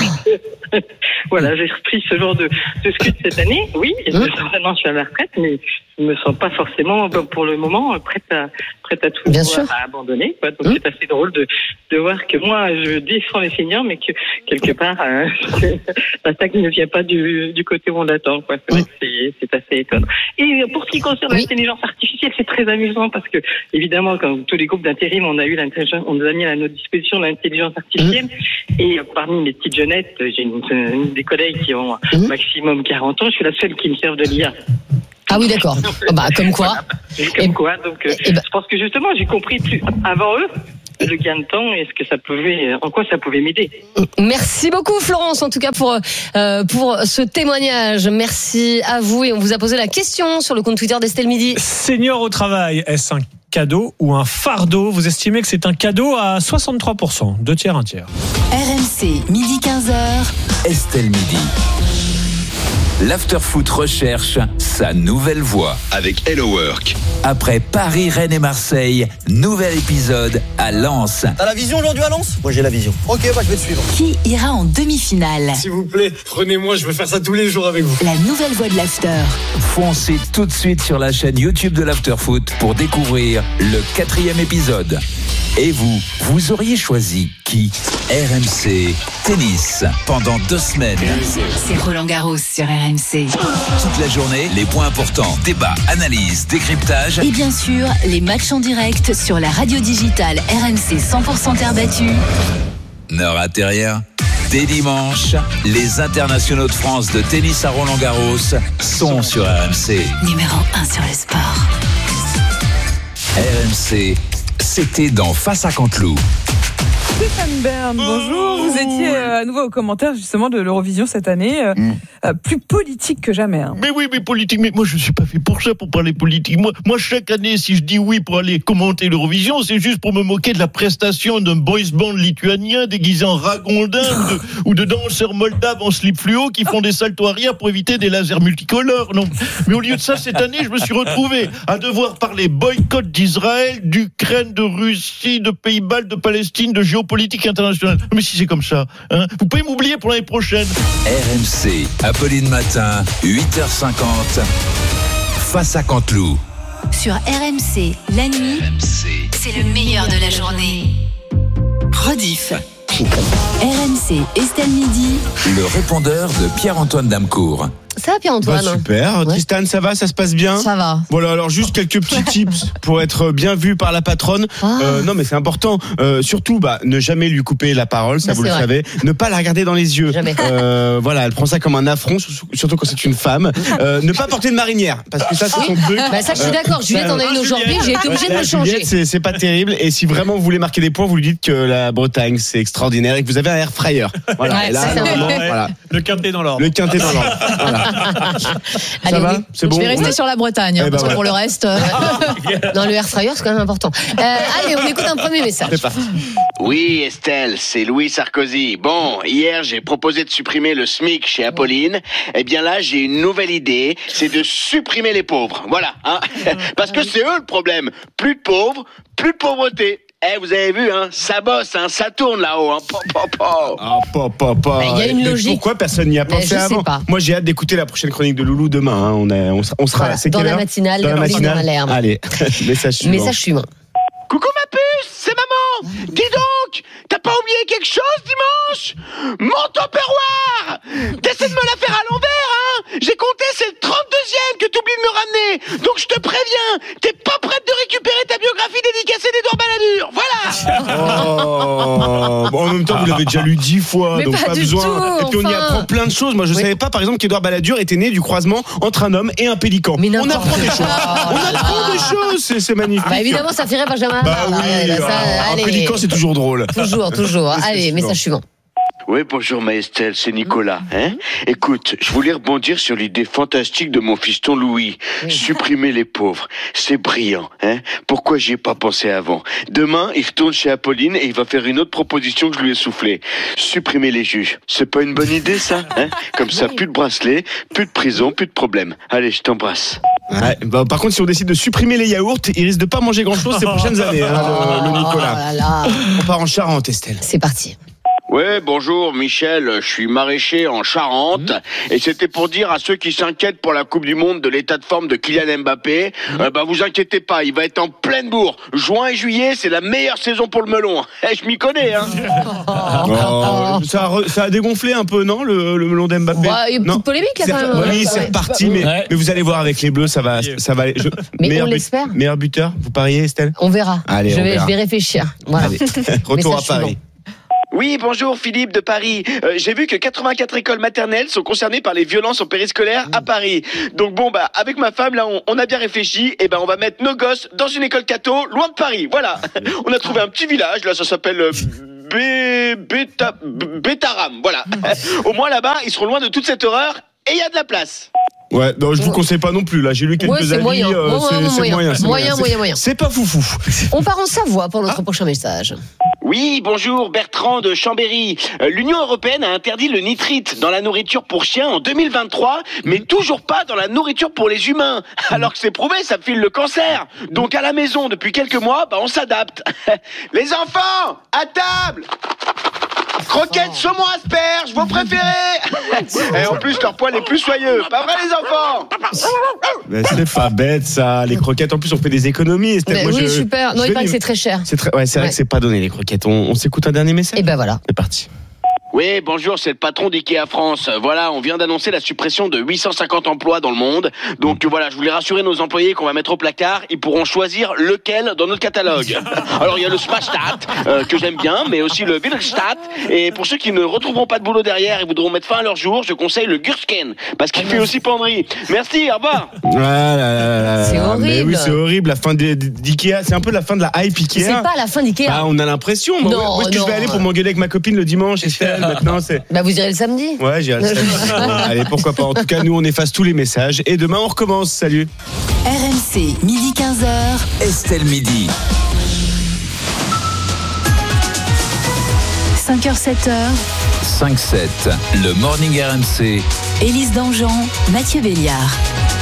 Voilà, j'ai repris ce genre de, de scud cette année. Oui, Mmh. vraiment, je suis à la retraite, mais je me sens pas forcément, pour le moment, prête à, prête à tout Bien sûr. à abandonner. Quoi. Donc Mmh. c'est assez drôle de, de voir que moi, je défends les seniors, mais que quelque part, euh, l'attaque ne vient pas du, du côté où on l'attend. Quoi. C'est vrai que c'est, c'est assez étonnant. Et pour ce qui concerne Oui. l'intelligence artificielle, c'est très amusant parce que, évidemment, quand tous les groupes d'intérim, on a eu l'intelligence, on nous a mis à notre disposition l'intelligence artificielle. Mmh. Et parmi mes petites jeunettes, j'ai une, une des collègues qui ont Mmh. maximum quarante ans. Je suis la seule qui me serve de l'I A. Ah oui, d'accord. Oh, bah, comme quoi. Comme Et- quoi, donc euh, et ben- je pense que justement j'ai compris plus avant eux le gain de temps et ce que ça pouvait, en quoi ça pouvait m'aider. Merci beaucoup Florence, en tout cas pour euh, pour ce témoignage. Merci à vous et on vous a posé la question sur le compte Twitter d'Estelle Midi. Senior au travail, est-ce un cadeau ou un fardeau? Vous estimez que c'est un cadeau à soixante-trois pour cent, deux tiers, un tiers. R M C, midi quinze heures. Estelle Midi. L'Afterfoot recherche sa nouvelle voix. Avec Hello Work. Après Paris, Rennes et Marseille, nouvel épisode à Lens. T'as la vision aujourd'hui à Lens? Moi j'ai la vision. Ok, bah je vais te suivre. Qui ira en demi-finale? S'il vous plaît, prenez-moi, je veux faire ça tous les jours avec vous. La nouvelle voix de l'After. Foncez tout de suite sur la chaîne YouTube de l'Afterfoot pour découvrir le quatrième épisode. Et vous, vous auriez choisi qui? R M C Tennis pendant deux semaines. C'est Roland Garros sur R M C. Toute la journée, les points importants, débats, analyses, décryptage. Et bien sûr, les matchs en direct sur la radio digitale R M C cent pour cent terre battue. Ne ratez rien. Dès dimanche, les internationaux de France de tennis à Roland-Garros sont sur R M C. Numéro un sur le sport. R M C, c'était dans Face à Canteloup. Stéphane Bern, bonjour. Vous étiez euh, à nouveau au commentaire justement de l'Eurovision cette année, euh, Mm. euh, plus politique que jamais. Hein. Mais oui, mais politique, mais moi je suis pas fait pour ça, pour parler politique. Moi, moi chaque année, si je dis oui pour aller commenter l'Eurovision, c'est juste pour me moquer de la prestation d'un boys band lituanien déguisé en ragondin ou, de, ou de danseurs moldaves en slip fluo qui font des saltos arrière pour éviter des lasers multicolores. Non. Mais au lieu de ça, cette année, je me suis retrouvé à devoir parler boycott d'Israël, d'Ukraine, de Russie, de Pays-Bas, de Palestine, de géopolitique internationale. Mais si c'est comme ça, hein, vous pouvez m'oublier pour l'année prochaine. R M C, Apolline Matin, huit heures cinquante, Face à Canteloup. Sur R M C, la nuit, c'est le meilleur de la journée. Rediff. R M C, Estelle Midi. Le répondeur de Pierre-Antoine Damcourt. Ça va Pierre-Antoine? Bah, super. Ouais. Tristan, ça va, ça se passe bien? Ça va. Voilà, alors juste quelques petits tips pour être bien vu par la patronne. Ah. Euh, non, mais c'est important. Euh, surtout, bah, ne jamais lui couper la parole, ça Bah, vous c'est le vrai. savez. Ne pas la regarder dans les yeux. Jamais. Euh, voilà, elle prend ça comme un affront, surtout quand c'est une femme. Euh, ne pas porter de marinière, parce que ça, c'est son truc. Bah ça je suis d'accord, Juliette en a une aujourd'hui, j'ai été obligée de me changer. Juliette, c'est, c'est pas terrible. Et si vraiment vous voulez marquer des points, vous lui dites que la Bretagne, c'est extraordinaire et que vous avez un air fryer. Voilà. Ouais, et là, ça, c'est vraiment, vrai. voilà. Le quintet dans l'ordre. Le quintet dans l'ordre. Voilà. Allez, va oui. C'est bon. Je vais rester sur la Bretagne, hein, Eh ben parce que voilà. pour le reste. euh, Non, le air fryer c'est quand même important. Euh, allez, on écoute un premier message. C'est parti. Oui, Estelle, c'est Louis Sarkozy. Bon, hier, j'ai proposé de supprimer le SMIC chez Apolline. Eh bien là, j'ai une nouvelle idée, c'est de supprimer les pauvres. Voilà, hein. Parce que c'est eux le problème. Plus de pauvres, plus de pauvreté. Eh, vous avez vu, hein, ça bosse, hein, ça tourne là-haut, hein. Po, po, po. Ah, pas, pas, pas. Mais il y a une Mais logique. Pourquoi personne n'y a Mais pensé je sais avant? pas. Moi, j'ai hâte d'écouter la prochaine chronique de Loulou demain. Hein. On, est, on, sera- on sera. Voilà, c'est dans quelle la heure matinale, Dans la Caroline matinale. Malherbe. Allez, message suivant. Message suivant. Coucou ma puce, c'est maman. Dis donc, t'as pas oublié quelque chose dimanche? Mon tupperware. T'essaies de me la faire à l'envers, hein? J'ai compté, c'est le trente-deuxième que t'oublies de me ramener. Donc je te préviens, t'es pas prête de récupérer ta biographie dédicacée d'Edouard Balladur. Voilà. Oh, bon, en même temps, vous l'avez déjà lu dix fois, Mais donc pas pas, du besoin. tout, Et puis on y enfin. apprend plein de choses. Moi, je Oui. savais pas, par exemple, qu'Edouard Balladur était né du croisement entre un homme et un pélican. Mais on n'importe apprend des quoi. choses. On apprend des choses. C'est, c'est magnifique. Bah évidemment, ça ferait Benjamin Bah Havard. oui, Là, ça, ah, un allez. pélican, c'est toujours drôle. Toujours, toujours. Allez, message suivant. Oui, bonjour ma Estelle, c'est Nicolas. Hein. Écoute, je voulais rebondir sur l'idée fantastique de mon fiston Louis. Oui. Supprimer les pauvres, c'est brillant. Hein. Pourquoi j'y ai pas pensé avant? Demain, il retourne chez Apolline et il va faire une autre proposition que je lui ai soufflée. Supprimer les juges. C'est pas une bonne idée ça, hein? Comme ça, plus de bracelet, plus de prison, plus de problème. Allez, je t'embrasse. Ouais, bah, par contre, si on décide de supprimer les yaourts, il risque de pas manger grand-chose ces prochaines années, hein, le, le Nicolas. Oh là là. On part en Charente, Estelle. C'est parti. Ouais, bonjour Michel, je suis maraîcher en Charente mmh. et c'était pour dire à ceux qui s'inquiètent pour la Coupe du Monde de l'état de forme de Kylian Mbappé, mmh. euh, bah vous inquiétez pas, il va être en pleine bourre. Juin et juillet, c'est la meilleure saison pour le melon. Eh, je m'y connais, hein. Oh, ça, a re, ça a dégonflé un peu, non, le, le melon d'Mbappé. Bah, il y a une petite polémique là quand même. Oui, c'est reparti, mais, ouais. mais vous allez voir avec les Bleus, ça va, ça va. Je, mais on l'espère. But, meilleur buteur, vous pariez, Estelle? On verra. Allez, je, on vais, verra. je vais réfléchir. Voilà. Retour à Paris. Oui, bonjour Philippe de Paris. Euh, j'ai vu que quatre-vingt-quatre écoles maternelles sont concernées par les violences en périscolaire à Paris. Donc bon, bah avec ma femme, là, on, on a bien réfléchi. Et ben, on va mettre nos gosses dans une école catho, loin de Paris. Voilà. On a trouvé un petit village, là, ça s'appelle euh, Bé- Béta- Bétaram. Voilà. Au moins là-bas, ils seront loin de toute cette horreur et il y a de la place. Ouais, non, je vous conseille pas non plus. Là, j'ai lu quelques ouais, c'est avis. Moyen. Euh, Moyen, c'est, moyen, c'est moyen, c'est moyen, moyen, moyen. C'est pas foufou. On part en Savoie pour notre ah. prochain message. Oui, bonjour, Bertrand de Chambéry. Euh, L'Union européenne a interdit le nitrite dans la nourriture pour chiens en deux mille vingt-trois, mais toujours pas dans la nourriture pour les humains. Alors que c'est prouvé, ça file le cancer. Donc à la maison, depuis quelques mois, bah on s'adapte. Les enfants, à table! Croquettes, saumon, asperges, vos préférés. Et en plus, leur poil est plus soyeux. Pas vrai, les enfants? Mais c'est pas bête, ça. Les croquettes, en plus, on fait des économies. Mais Moi, oui, je, super. Non, je il paraît les... que c'est très cher. C'est très... Ouais, c'est vrai ouais. que c'est pas donné, les croquettes. On, on s'écoute un dernier message? Et ben voilà. C'est parti. Oui, bonjour, c'est le patron d'IKEA France. Voilà, on vient d'annoncer la suppression de huit cent cinquante emplois dans le monde. Donc voilà, je voulais rassurer nos employés qu'on va mettre au placard. Ils pourront choisir lequel dans notre catalogue. Alors il y a le Smashstat, euh, que j'aime bien, mais aussi le Wilhelmstat. Et pour ceux qui ne retrouveront pas de boulot derrière et voudront mettre fin à leur jour, je conseille le Gursken, parce qu'il fait aussi penderie. Merci, au revoir. Ah là là là c'est horrible. Mais oui, c'est horrible, la fin d'IKEA. C'est un peu la fin de la hype IKEA. C'est pas la fin d'IKEA. Bah, on a l'impression. Non, moi, où est-ce que non. je vais aller pour m'engueuler avec ma copine le dimanche, Estelle? Maintenant, c'est... Bah vous irez le samedi. Ouais, j'irai le samedi. Bon, allez, pourquoi pas. En tout cas, nous, on efface tous les messages. Et demain, on recommence. Salut. R M C, midi quinze heures. Estelle Midi. cinq heures, sept heures. cinq sept, le Morning R M C. Élise Dangean, Mathieu Béliard.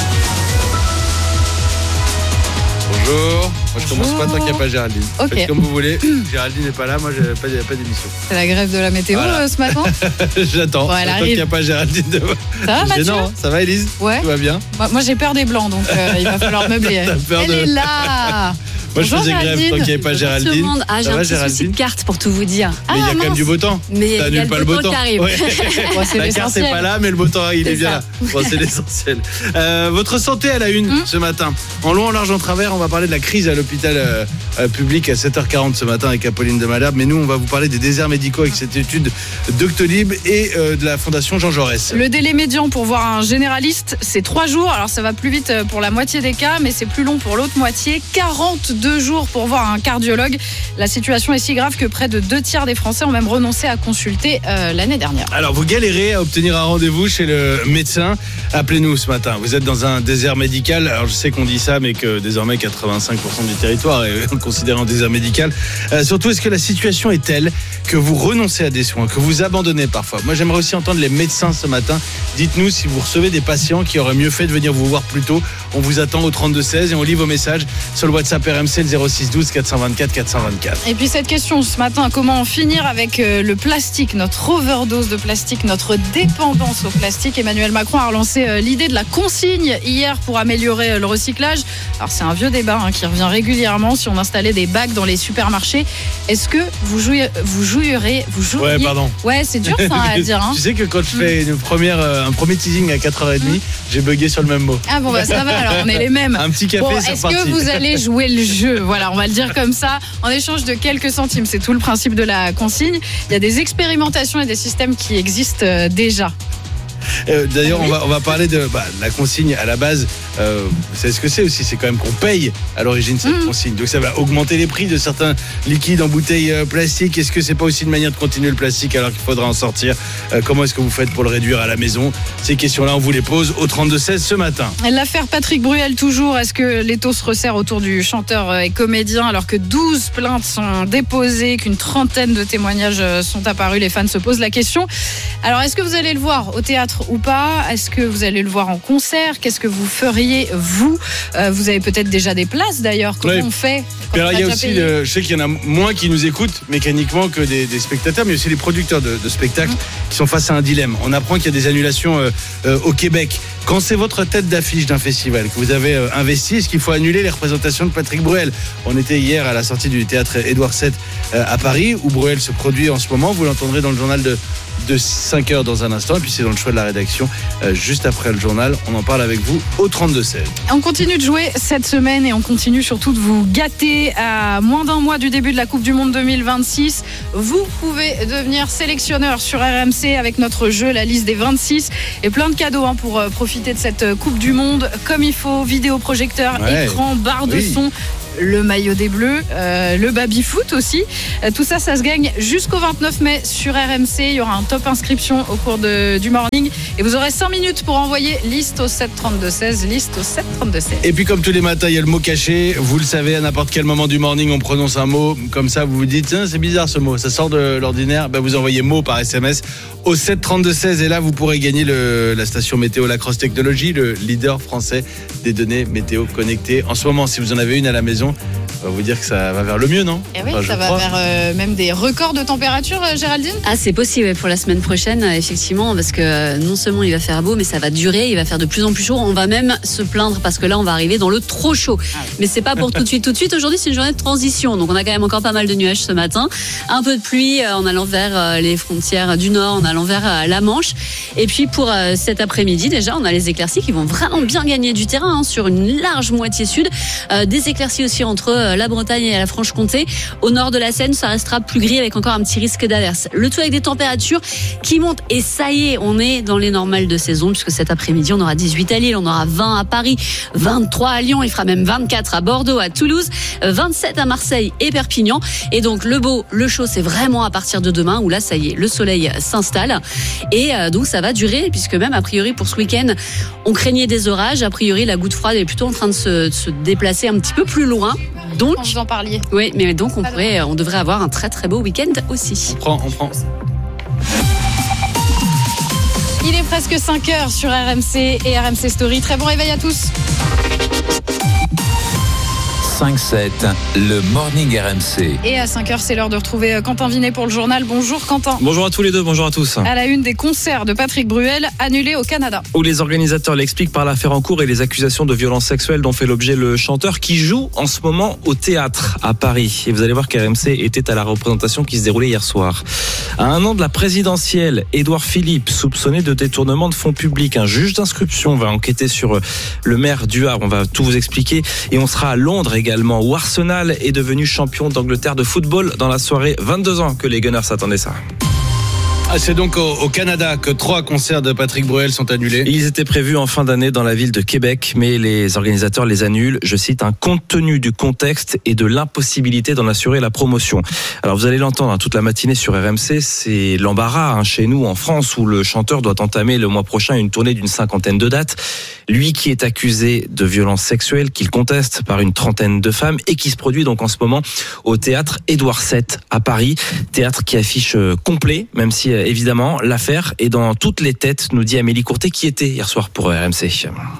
Bonjour. Moi, je commence pas tant qu'il n'y a pas Géraldine. Ok. Faites comme vous voulez. Géraldine n'est pas là. Moi, il n'y a pas, pas d'émission. C'est la grève de la météo Voilà. euh, ce matin. J'attends. Bon, elle Tant arrive. qu'il n'y a pas Géraldine devant. Ça va, Mathieu? Non, ça va, Élise? Ouais. Tout va bien? Moi, moi, j'ai peur des blancs, donc euh, il va falloir meubler. T'as peur Elle de- est là. Moi, je Bonjour, faisais grève Géraldine. tant qu'il n'y avait pas Géraldine. Ah, j'ai Ça un va, petit souci Géraldine? de carte pour tout vous dire. Mais il y a Ah, quand même mince. du beau temps. Mais il y a T'annules le pas beau temps qui arrive. Ouais. Bon, c'est La carte l'essentiel. n'est pas là, mais le beau temps, il C'est est bien ça. là. Bon, c'est l'essentiel. Euh, votre santé à la une Hum. ce matin. En long, en large, en travers, on va parler de la crise à l'hôpital euh, euh, public à sept heures quarante ce matin avec Apolline de Malherbe. Mais nous, on va vous parler des déserts médicaux avec cette étude Doctolib et euh, de la Fondation Jean Jaurès. Le délai médian pour voir un généraliste, c'est trois jours. Alors ça va plus vite pour la moitié des cas, mais c'est plus long pour l'autre moitié. quarante-deux jours pour voir un cardiologue. La situation est si grave que près de deux tiers des Français ont même renoncé à consulter euh, l'année dernière. Alors, vous galérez à obtenir un rendez-vous chez le médecin. Appelez-nous ce matin. Vous êtes dans un désert médical. Alors, je sais qu'on dit ça, mais que désormais, quatre-vingt-cinq pour cent du territoire est considéré en désert médical. Euh, surtout, est-ce que la situation est telle que vous renoncez à des soins, que vous abandonnez parfois? Moi, j'aimerais aussi entendre les médecins ce matin. Dites-nous si vous recevez des patients qui auraient mieux fait de venir vous voir plus tôt. On vous attend au trente-deux seize et on lit vos messages sur le WhatsApp R M C, le zéro six douze quatre cent vingt-quatre quatre cent vingt-quatre. Et puis cette question ce matin, comment en finir avec euh, le plastique, notre overdose de plastique, notre dépendance au plastique? Emmanuel Macron a relancé euh, l'idée de la consigne hier pour améliorer euh, le recyclage. Alors c'est un vieux débat hein, qui revient régulièrement. Si on installait des bacs dans les supermarchés, est-ce que vous jouiez, vous jouirez, vous joueriez... Ouais, pardon. Ouais, c'est dur ça à dire. Hein. Tu sais que quand je fais une première, euh, un premier teasing à quatre heures trente, mmh. j'ai bugué sur le même mot. Ah bon bah ça va alors, on est les mêmes. Un petit café, bon, c'est est-ce reparti. que vous allez jouer le jeu? Voilà, on va le dire comme ça, en échange de quelques centimes. C'est tout le principe de la consigne. Il y a des expérimentations et des systèmes qui existent euh, déjà. Euh, D'ailleurs, on va, on va parler de bah, la consigne à la base. Euh, vous savez ce que c'est aussi? C'est quand même qu'on paye à l'origine cette mmh. consigne. Donc ça va augmenter les prix de certains liquides en bouteilles euh, plastiques. Est-ce que c'est pas aussi une manière de continuer le plastique alors qu'il faudra en sortir? euh, Comment est-ce que vous faites pour le réduire à la maison? Ces questions-là, on vous les pose au trente-deux seize ce matin. L'affaire Patrick Bruel toujours. Est-ce que l'étau se resserre autour du chanteur et comédien alors que douze plaintes sont déposées, qu'une trentaine de témoignages sont apparus? Les fans se posent la question. Alors, est-ce que vous allez le voir au théâtre ou pas? Est-ce que vous allez le voir en concert? Qu'est-ce que vous feriez essayez vous. Euh, vous avez peut-être déjà des places d'ailleurs. Comment Oui. on fait Puis alors, on il y a déjà aussi, payé le- je sais qu'il y en a moins qui nous écoutent mécaniquement que des, des spectateurs, mais aussi les producteurs de, de spectacles qui sont face à un dilemme. On apprend qu'il y a des annulations euh, euh, au Québec. Quand c'est votre tête d'affiche d'un festival que vous avez euh, investi, est-ce qu'il faut annuler les représentations de Patrick Bruel? On était hier à la sortie du théâtre Édouard sept euh, à Paris, où Bruel se produit en ce moment. Vous l'entendrez dans le journal de, de cinq heures dans un instant. Et puis c'est dans le choix de la rédaction euh, juste après le journal. On en parle avec vous au trente-deux seize. On continue de jouer cette semaine et on continue surtout de vous gâter à moins d'un mois du début de la Coupe du Monde deux mille vingt-six. Vous pouvez devenir sélectionneur sur R M C avec notre jeu, la liste des vingt-six, et plein de cadeaux hein, pour euh, profiter de cette Coupe du Monde comme il faut. Vidéoprojecteur, Ouais. écran, barre de Oui. son, le maillot des Bleus, euh, le baby-foot aussi. Euh, tout ça, ça se gagne jusqu'au vingt-neuf mai sur R M C. Il y aura un top inscription au cours de, du morning. Et vous aurez cinq minutes pour envoyer liste au sept trente-deux seize. Liste au sept trente-deux seize. Et puis comme tous les matins, il y a le mot caché. Vous le savez, à n'importe quel moment du morning, on prononce un mot. Comme ça, vous vous dites, tiens, c'est bizarre ce mot, ça sort de l'ordinaire. Ben, vous envoyez mot par S M S au sept trente-deux seize. Et là, vous pourrez gagner le, la station météo Lacrosse Technologies, le leader français des données météo connectées. En ce moment, si vous en avez une à la maison, on va vous dire que ça va vers le mieux, non? Et oui, Enfin, je ça va crois. vers euh, même des records de température, euh, Géraldine. Ah, c'est possible pour la semaine prochaine, euh, effectivement, parce que euh, non seulement il va faire beau, mais ça va durer, il va faire de plus en plus chaud. On va même se plaindre parce que là, on va arriver dans le trop chaud. Mais c'est pas pour tout de suite. Tout de suite, aujourd'hui, c'est une journée de transition. Donc, on a quand même encore pas mal de nuages ce matin. Un peu de pluie euh, en allant vers euh, les frontières du Nord, en allant vers euh, la Manche. Et puis, pour euh, cet après-midi, déjà, on a les éclaircies qui vont vraiment bien gagner du terrain hein, sur une large moitié sud. Euh, des éclaircies aussi entre euh, la Bretagne et la Franche-Comté. Au nord de la Seine, ça restera plus gris avec encore un petit risque d'averse. Le tout avec des températures qui montent. Et ça y est, on est dans les normales de saison puisque cet après-midi, on aura dix-huit à Lille, on aura vingt à Paris, vingt-trois à Lyon, il fera même vingt-quatre à Bordeaux, à Toulouse, vingt-sept à Marseille et Perpignan. Et donc, le beau, le chaud, c'est vraiment à partir de demain où là, ça y est, le soleil s'installe. Et euh, donc, ça va durer puisque même, a priori, pour ce week-end, on craignait des orages. A priori, la goutte froide est plutôt en train de se, de se déplacer un petit peu plus loin. Donc, Quand vous en parliez. oui, mais donc on pourrait, on devrait avoir un très très beau week-end aussi. On prend, on prend. Il est presque cinq heures sur R M C et R M C Story. Très bon réveil à tous. cinq sept, le morning R M C. Et à cinq heures, c'est l'heure de retrouver Quentin Vinet pour le journal. Bonjour Quentin. Bonjour à tous les deux, bonjour à tous. À la une des concerts de Patrick Bruel annulés au Canada. Où les organisateurs l'expliquent par l'affaire en cours et les accusations de violences sexuelles dont fait l'objet le chanteur qui joue en ce moment au théâtre à Paris. Et vous allez voir qu'R M C était à la représentation qui se déroulait hier soir. À un an de la présidentielle, Édouard Philippe, soupçonné de détournement de fonds publics. Un juge d'instruction va enquêter sur le maire du Havre. On va tout vous expliquer. Et on sera à Londres également, où Arsenal est devenu champion d'Angleterre de football dans la soirée. vingt-deux ans que les Gunners s'attendaient ça. Ah, c'est donc au, au Canada que trois concerts de Patrick Bruel sont annulés. Ils étaient prévus en fin d'année dans la ville de Québec, mais les organisateurs les annulent, je cite, un compte tenu du contexte et de l'impossibilité d'en assurer la promotion. Alors vous allez l'entendre hein, toute la matinée sur R M C, c'est l'embarras hein, chez nous en France où le chanteur doit entamer le mois prochain une tournée d'une cinquantaine de dates. Lui qui est accusé de violences sexuelles, qu'il conteste par une trentaine de femmes et qui se produit donc en ce moment au théâtre Édouard sept à Paris. Théâtre qui affiche complet, même si évidemment l'affaire est dans toutes les têtes, nous dit Amélie Courtet qui était hier soir pour R M C.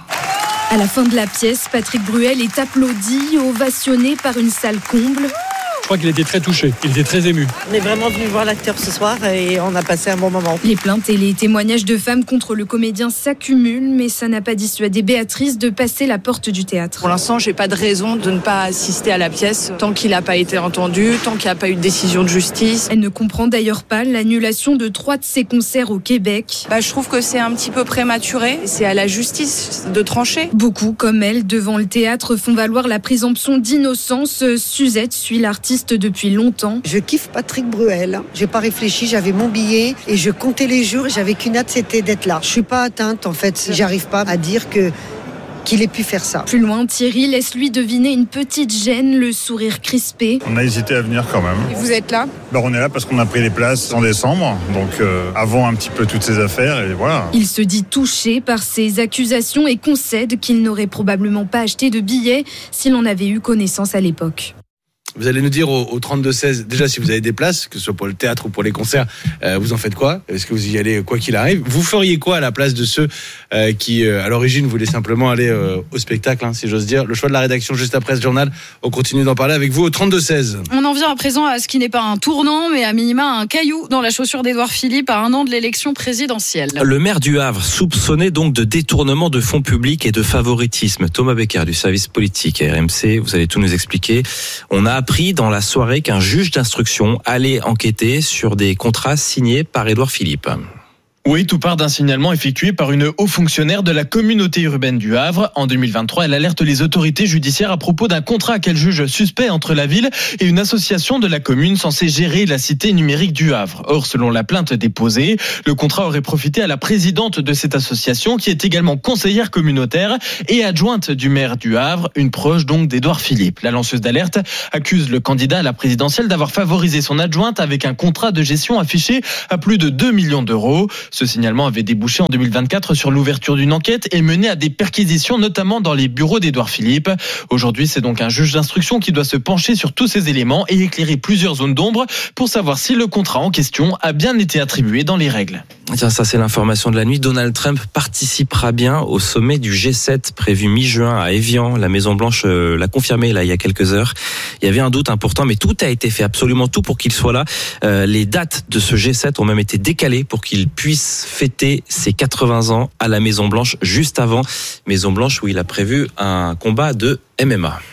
À la fin de la pièce, Patrick Bruel est applaudi, ovationné par une salle comble. Je crois qu'il était très touché, il était très ému. On est vraiment venu voir l'acteur ce soir et on a passé un bon moment. Les plaintes et les témoignages de femmes contre le comédien s'accumulent, mais ça n'a pas dissuadé Béatrice de passer la porte du théâtre. Pour l'instant, j'ai pas de raison de ne pas assister à la pièce tant qu'il n'a pas été entendu, tant qu'il n'y a pas eu de décision de justice. Elle ne comprend d'ailleurs pas l'annulation de trois de ses concerts au Québec. Bah, je trouve que c'est un petit peu prématuré. C'est à la justice de trancher. Beaucoup, comme elle, devant le théâtre, font valoir la présomption d'innocence. Suzette suit l'artiste depuis longtemps. Je kiffe Patrick Bruel. J'ai pas réfléchi, j'avais mon billet et je comptais les jours et j'avais qu'une hâte, c'était d'être là. Je suis pas atteinte en fait, j'arrive pas à dire que qu'il ait pu faire ça. Plus loin, Thierry laisse lui deviner une petite gêne, le sourire crispé. On a hésité à venir quand même. Et vous êtes là ? Ben, on est là parce qu'on a pris les places en décembre, donc euh, avant un petit peu toutes ces affaires et voilà. Il se dit touché par ces accusations et concède qu'il n'aurait probablement pas acheté de billets s'il en avait eu connaissance à l'époque. Vous allez nous dire au, au trente-deux seize, déjà si vous avez des places, que ce soit pour le théâtre ou pour les concerts, euh, vous en faites quoi? Est-ce que vous y allez quoi qu'il arrive? Vous feriez quoi à la place de ceux euh, qui, euh, à l'origine, voulaient simplement aller euh, au spectacle, hein, si j'ose dire? Le choix de la rédaction juste après ce journal. On continue d'en parler avec vous au trente-deux seize. On en vient à présent à ce qui n'est pas un tournant, mais à minima un caillou dans la chaussure d'Édouard Philippe à un an de l'élection présidentielle. Le maire du Havre, soupçonné donc de détournement de fonds publics et de favoritisme. Thomas Becker du service politique à R M C, vous allez tout nous expliquer. On a appris dans la soirée qu'un juge d'instruction allait enquêter sur des contrats signés par Édouard Philippe. Oui, tout part d'un signalement effectué par une haut fonctionnaire de la communauté urbaine du Havre. En deux mille vingt-trois, elle alerte les autorités judiciaires à propos d'un contrat qu'elle juge suspect entre la ville et une association de la commune censée gérer la cité numérique du Havre. Or, selon la plainte déposée, le contrat aurait profité à la présidente de cette association, qui est également conseillère communautaire et adjointe du maire du Havre, une proche donc d'Édouard Philippe. La lanceuse d'alerte accuse le candidat à la présidentielle d'avoir favorisé son adjointe avec un contrat de gestion affiché à plus de deux millions d'euros. Ce signalement avait débouché en deux mille vingt-quatre sur l'ouverture d'une enquête et mené à des perquisitions, notamment dans les bureaux d'Édouard Philippe. Aujourd'hui, c'est donc un juge d'instruction qui doit se pencher sur tous ces éléments et éclairer plusieurs zones d'ombre pour savoir si le contrat en question a bien été attribué dans les règles. Tiens, ça c'est l'information de la nuit. Donald Trump participera bien au sommet du G sept prévu mi-juin à Évian. La Maison Blanche euh, l'a confirmé là il y a quelques heures. Il y avait un doute important, mais tout a été fait, absolument tout pour qu'il soit là. Euh, les dates de ce G sept ont même été décalées pour qu'il puisse fêter ses quatre-vingts ans à la Maison Blanche juste avant. Maison Blanche où il a prévu un combat de M M A.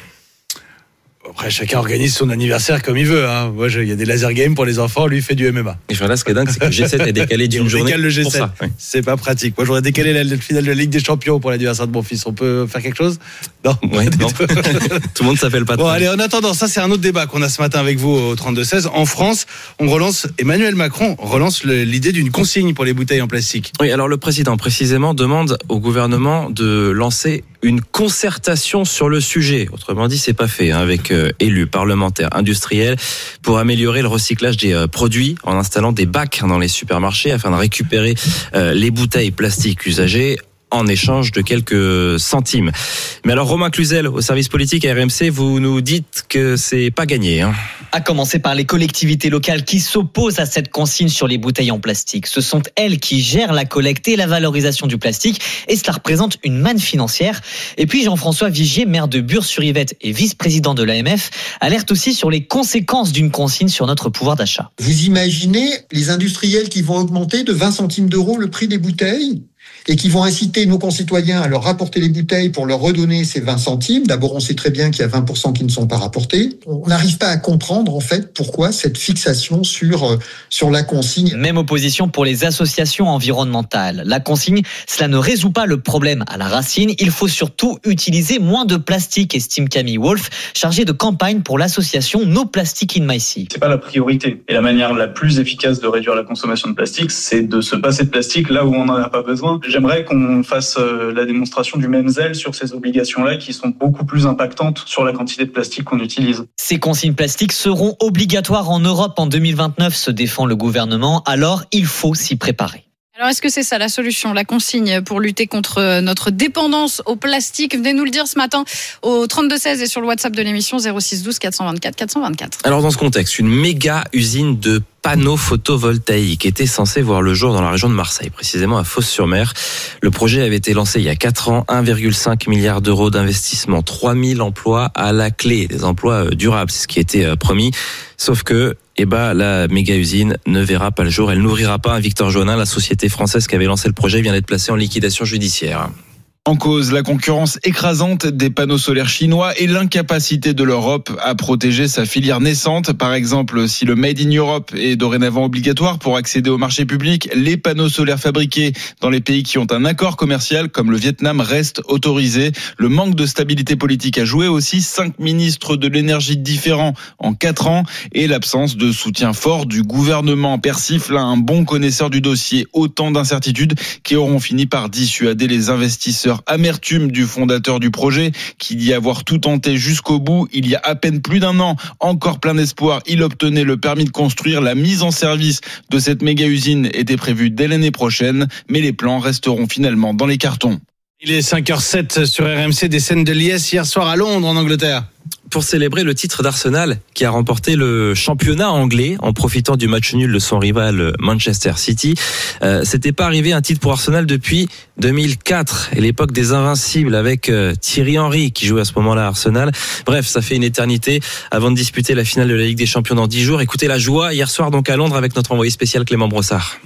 Après, chacun organise son anniversaire comme il veut. Hein. Moi, il y a des laser games pour les enfants, lui il fait du M M A. Et voilà, ce qui est dingue, c'est que le G sept est décalé d'une journée. Décale le G sept. Pour ça, oui. C'est pas pratique. Moi, j'aurais décalé la, la finale de la Ligue des Champions pour l'anniversaire de mon fils. On peut faire quelque chose? Non. Ouais, non. Tout le monde s'appelle pas. Bon, allez, en attendant, ça, c'est un autre débat qu'on a ce matin avec vous au trente-deux seize. En France, on relance, Emmanuel Macron relance le, l'idée d'une consigne pour les bouteilles en plastique. Oui, alors le président, précisément, demande au gouvernement de lancer une concertation sur le sujet. Autrement dit, c'est pas fait, hein, avec euh, élus, parlementaires, industriels, pour améliorer le recyclage des euh, produits en installant des bacs dans les supermarchés afin de récupérer euh, les bouteilles plastiques usagées en échange de quelques centimes. Mais alors, Romain Cluzel, au service politique à R M C, vous nous dites que c'est pas gagné, hein. À commencer par les collectivités locales qui s'opposent à cette consigne sur les bouteilles en plastique. Ce sont elles qui gèrent la collecte et la valorisation du plastique et cela représente une manne financière. Et puis Jean-François Vigier, maire de Bure-sur-Yvette et vice-président de l'A M F, alerte aussi sur les conséquences d'une consigne sur notre pouvoir d'achat. Vous imaginez les industriels qui vont augmenter de vingt centimes d'euros le prix des bouteilles ? Et qui vont inciter nos concitoyens à leur rapporter les bouteilles pour leur redonner ces vingt centimes. D'abord, on sait très bien qu'il y a vingt pour cent qui ne sont pas rapportés. On n'arrive pas à comprendre, en fait, pourquoi cette fixation sur, sur la consigne. Même opposition pour les associations environnementales. La consigne, cela ne résout pas le problème à la racine. Il faut surtout utiliser moins de plastique, estime Camille Wolf, chargée de campagne pour l'association No Plastic in My Sea. C'est pas la priorité. Et la manière la plus efficace de réduire la consommation de plastique, c'est de se passer de plastique là où on n'en a pas besoin. J'aimerais qu'on fasse la démonstration du même zèle sur ces obligations-là qui sont beaucoup plus impactantes sur la quantité de plastique qu'on utilise. Ces consignes plastiques seront obligatoires en Europe en deux mille vingt-neuf, se défend le gouvernement. Alors, il faut s'y préparer. Alors, est-ce que c'est ça la solution, la consigne pour lutter contre notre dépendance au plastique? Venez nous le dire ce matin au trente-deux seize et sur le WhatsApp de l'émission zéro six douze quatre cent vingt-quatre quatre cent vingt-quatre. Alors, dans ce contexte, une méga usine de panneaux photovoltaïques était censé voir le jour dans la région de Marseille, précisément à Fos-sur-Mer. Le projet avait été lancé il y a quatre ans, un virgule cinq milliard d'euros d'investissement, trois mille emplois à la clé, des emplois durables, c'est ce qui était promis. Sauf que, eh ben, la méga usine ne verra pas le jour, elle n'ouvrira pas. Victor Joannin, la société française qui avait lancé le projet, vient d'être placée en liquidation judiciaire. En cause, la concurrence écrasante des panneaux solaires chinois et l'incapacité de l'Europe à protéger sa filière naissante. Par exemple, si le Made in Europe est dorénavant obligatoire pour accéder au marché public, les panneaux solaires fabriqués dans les pays qui ont un accord commercial, comme le Vietnam, restent autorisés. Le manque de stabilité politique a joué aussi, cinq ministres de l'énergie différents en quatre ans et l'absence de soutien fort du gouvernement. Persifle un bon connaisseur du dossier, autant d'incertitudes qui auront fini par dissuader les investisseurs. Amertume du fondateur du projet qui dit avoir tout tenté jusqu'au bout. Il y a à peine plus d'un an, encore plein d'espoir, il obtenait le permis de construire. La mise en service de cette méga usine était prévue dès l'année prochaine, mais les plans resteront finalement dans les cartons. Il est cinq heures sept sur R M C, des scènes de liesse hier soir à Londres, en Angleterre. Pour célébrer le titre d'Arsenal qui a remporté le championnat anglais en profitant du match nul de son rival Manchester City. Euh, c'était pas arrivé un titre pour Arsenal depuis deux mille quatre et l'époque des Invincibles avec euh, Thierry Henry qui jouait à ce moment-là à Arsenal. Bref, ça fait une éternité avant de disputer la finale de la Ligue des Champions dans dix jours. Écoutez la joie hier soir donc à Londres avec notre envoyé spécial Clément Brossard.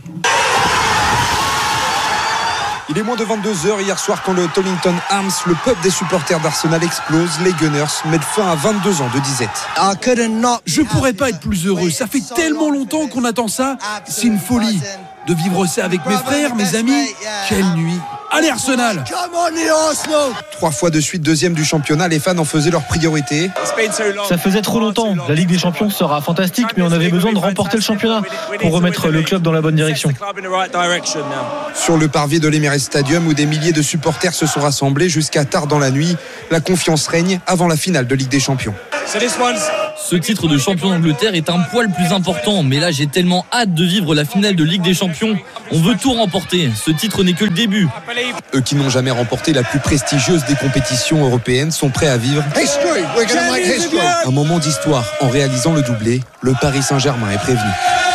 Il est moins de vingt-deux heures hier soir quand le Tollington Arms, le pub des supporters d'Arsenal explose. Les Gunners mettent fin à vingt-deux ans de disette. Je pourrais pas être plus heureux. Ça fait tellement longtemps qu'on attend ça. C'est une folie de vivre ça avec mes frères, mes amis. Quelle nuit. Allez Arsenal! Trois fois de suite deuxième du championnat, les fans en faisaient leur priorité. Ça faisait trop longtemps. La Ligue des Champions sera fantastique, mais on avait besoin de remporter le championnat pour remettre le club dans la bonne direction. Sur le parvis de l'Emirates Stadium où des milliers de supporters se sont rassemblés jusqu'à tard dans la nuit, la confiance règne avant la finale de Ligue des Champions. Ce titre de champion d'Angleterre est un poil plus important, mais là j'ai tellement hâte de vivre la finale de Ligue des Champions. On veut tout remporter. Ce titre n'est que le début. Eux qui n'ont jamais remporté la plus prestigieuse des compétitions européennes sont prêts à vivre un moment d'histoire en réalisant le doublé. Le Paris Saint-Germain est prévenu.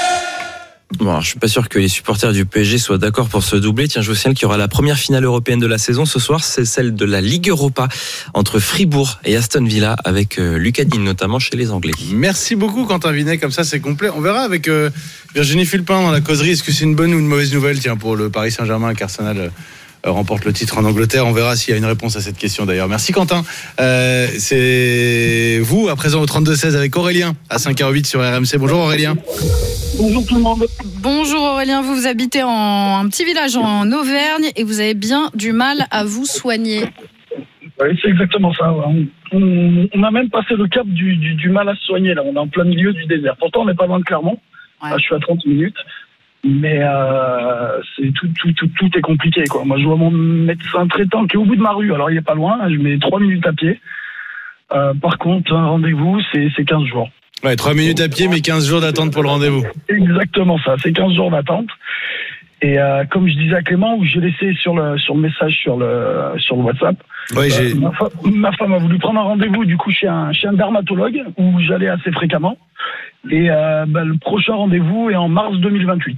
Bon, alors, je suis pas sûr que les supporters du P S G soient d'accord pour ce doublé. Tiens, je vous signale qu'il y aura la première finale européenne de la saison ce soir, c'est celle de la Ligue Europa entre Fribourg et Aston Villa avec euh, Lucas Digne notamment chez les Anglais. Merci beaucoup Quentin Vinet, comme ça c'est complet. On verra avec euh, Virginie Fulpin dans la causerie, est-ce que c'est une bonne ou une mauvaise nouvelle tiens pour le Paris Saint-Germain qu'Arsenal euh, remporte le titre en Angleterre. On verra s'il y a une réponse à cette question d'ailleurs. Merci Quentin. Euh, c'est vous à présent au trente-deux seize avec Aurélien à cinq heures huit sur R M C. Bonjour Aurélien. Bonjour tout le monde. Bonjour Aurélien, vous, vous habitez en un petit village en Auvergne et vous avez bien du mal à vous soigner. Oui, c'est exactement ça. Ouais. On, on a même passé le cap du, du, du mal à se soigner. Là, on est en plein milieu du désert. Pourtant, on n'est pas loin de Clermont. Ouais. Là, je suis à trente minutes. Mais euh, c'est tout, tout, tout, tout est compliqué, quoi. Moi, je vois mon médecin traitant qui est au bout de ma rue. Alors, il est pas loin. Je mets trois minutes à pied. Euh, par contre, un rendez-vous, c'est, c'est quinze jours. Ouais, trois minutes à pied, mais quinze jours d'attente pour le rendez-vous. Exactement ça. C'est quinze jours d'attente. Et euh, comme je disais à Clément, où j'ai laissé sur le sur le message sur le sur le WhatsApp. Ouais, j'ai... Euh, ma, fa- ma femme a voulu prendre un rendez-vous du coup chez un chez un dermatologue où j'allais assez fréquemment. Et euh, bah, le prochain rendez-vous est en mars deux mille vingt-huit.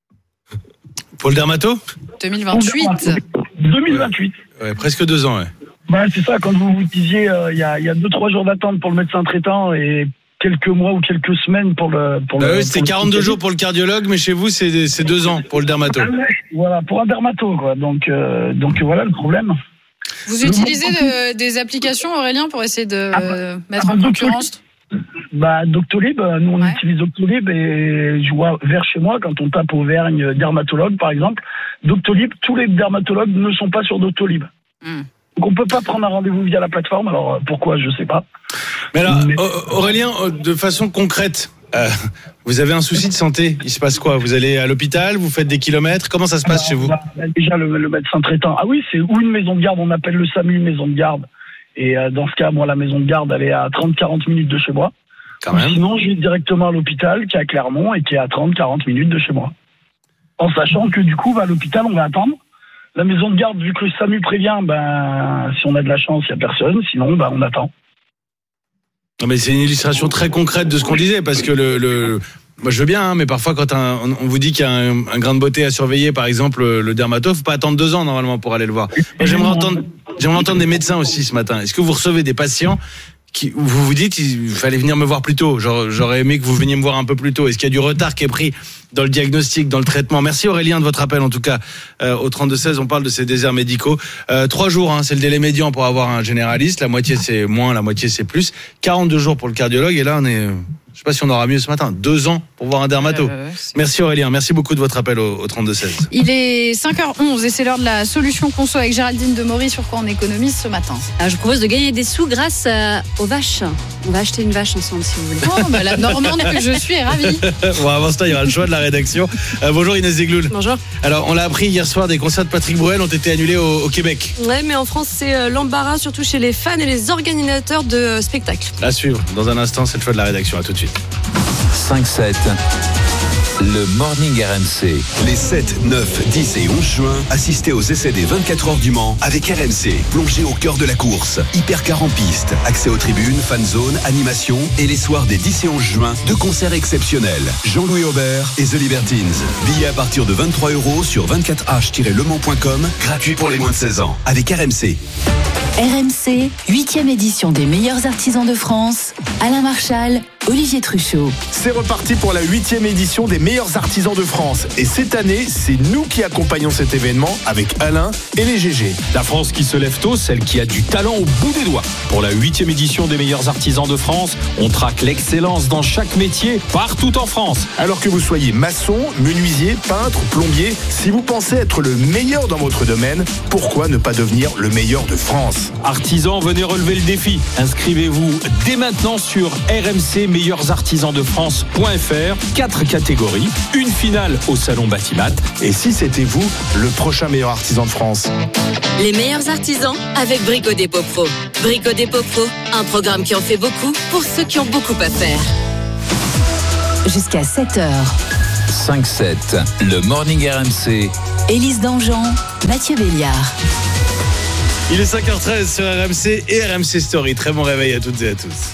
Pour le dermato deux mille vingt-huit deux mille vingt-huit Ouais, ouais presque deux ans, ouais. Bah, c'est ça, quand vous vous disiez, il euh, y a, y a deux, trois jours d'attente pour le médecin traitant et quelques mois ou quelques semaines pour le... Pour bah le oui, c'était quarante-deux jours pour le cardiologue, mais chez vous, c'est, c'est deux ans pour le dermato. Voilà, pour un dermato, quoi. Donc, euh, donc voilà le problème. Vous utilisez de, des applications, Aurélien, pour essayer de ah bah, mettre ah bah, en concurrence Bah, Doctolib, nous on ouais. utilise Doctolib et je vois vers chez moi, quand on tape Auvergne dermatologue par exemple, Doctolib, tous les dermatologues ne sont pas sur Doctolib. Mm. Donc on peut pas prendre un rendez-vous via la plateforme, alors pourquoi, je sais pas. Mais alors, Mais... Aurélien, de façon concrète, euh, vous avez un souci de santé, il se passe quoi? Vous allez à l'hôpital, vous faites des kilomètres, comment ça se passe alors, chez vous? bah, Déjà le, le médecin traitant, ah oui, c'est ou une maison de garde, on appelle le SAMU maison de garde. Et euh, dans ce cas, moi, la maison de garde, elle est à trente à quarante minutes de chez moi. Quand même. Sinon, je vais directement à l'hôpital, qui est à Clermont, et qui est à trente à quarante minutes de chez moi. En sachant que, du coup, bah, à l'hôpital, on va attendre. La maison de garde, vu que le SAMU prévient, ben, si on a de la chance, il n'y a personne. Sinon, ben, on attend. Non, mais c'est une illustration très concrète de ce qu'on disait, parce que le... le... Moi, je veux bien, hein, mais parfois, quand un, on vous dit qu'il y a un, un grain de beauté à surveiller, par exemple, le dermato, faut pas attendre deux ans, normalement, pour aller le voir. Moi, j'aimerais entendre, j'aimerais entendre des médecins aussi ce matin. Est-ce que vous recevez des patients qui, où vous vous dites, il fallait venir me voir plus tôt? Genre, j'aurais aimé que vous veniez me voir un peu plus tôt. Est-ce qu'il y a du retard qui est pris dans le diagnostic, dans le traitement? Merci Aurélien de votre appel, en tout cas. Euh, au trente-deux seize, on parle de ces déserts médicaux. Euh, trois jours, hein, c'est le délai médian pour avoir un généraliste. La moitié, c'est moins, la moitié, c'est plus. quarante-deux jours pour le cardiologue. Et là, on est... Je sais pas si on aura mieux ce matin. Deux ans pour voir un dermato. Euh, Merci Aurélien. Merci beaucoup de votre appel au, au trente-deux seize. Il est cinq heures onze et c'est l'heure de la solution conso avec Géraldine Demory. Sur quoi on économise ce matin? Alors, je vous propose de gagner des sous grâce euh, aux vaches. On va acheter une vache ensemble si vous voulez. Oh, bah, la Normande que je suis est ravie. Bon, avant ça, il y aura le choix de la rédaction. Euh, bonjour Inès Zegloul. Bonjour. Alors, on l'a appris hier soir, des concerts de Patrick Bruel ont été annulés au, au Québec. Ouais, mais en France, c'est euh, l'embarras, surtout chez les fans et les organisateurs de euh, spectacles. À suivre. Dans un instant, c'est le choix de la rédaction. À tout de suite. cinq sept. Le Morning R M C. Les sept, neuf, dix et onze juin, assistez aux essais des vingt-quatre heures du Mans avec R M C. Plongez au cœur de la course. Hypercar en piste. Accès aux tribunes, fan zone, animation. Et les soirs des dix et onze juin, deux concerts exceptionnels. Jean-Louis Aubert et The Libertines. Billets à partir de vingt-trois euros sur vingt-quatre h tiret le mans point com. Gratuit pour les moins de seize ans. Avec R M C. R M C, huitième édition des meilleurs artisans de France. Alain Marchal, Olivier Truchot. C'est reparti pour la huitième édition des meilleurs artisans de France. Et cette année, c'est nous qui accompagnons cet événement avec Alain et les G G. La France qui se lève tôt, celle qui a du talent au bout des doigts. Pour la huitième édition des meilleurs artisans de France, on traque l'excellence dans chaque métier, partout en France. Alors que vous soyez maçon, menuisier, peintre, plombier, si vous pensez être le meilleur dans votre domaine, pourquoi ne pas devenir le meilleur de France ? Artisans, venez relever le défi. Inscrivez-vous dès maintenant sur r m c meilleurs artisans de france point f r. Quatre catégories, une finale au salon Batimat. Et si c'était vous, le prochain meilleur artisan de France? Les meilleurs artisans avec Brico Dépôt Pro. Brico Dépôt Pro, un programme qui en fait beaucoup pour ceux qui ont beaucoup à faire. Jusqu'à sept heures. cinq sept. Le Morning R M C. Élise Dangean, Mathieu Béliard. Il est cinq heures treize sur R M C et R M C Story. Très bon réveil à toutes et à tous.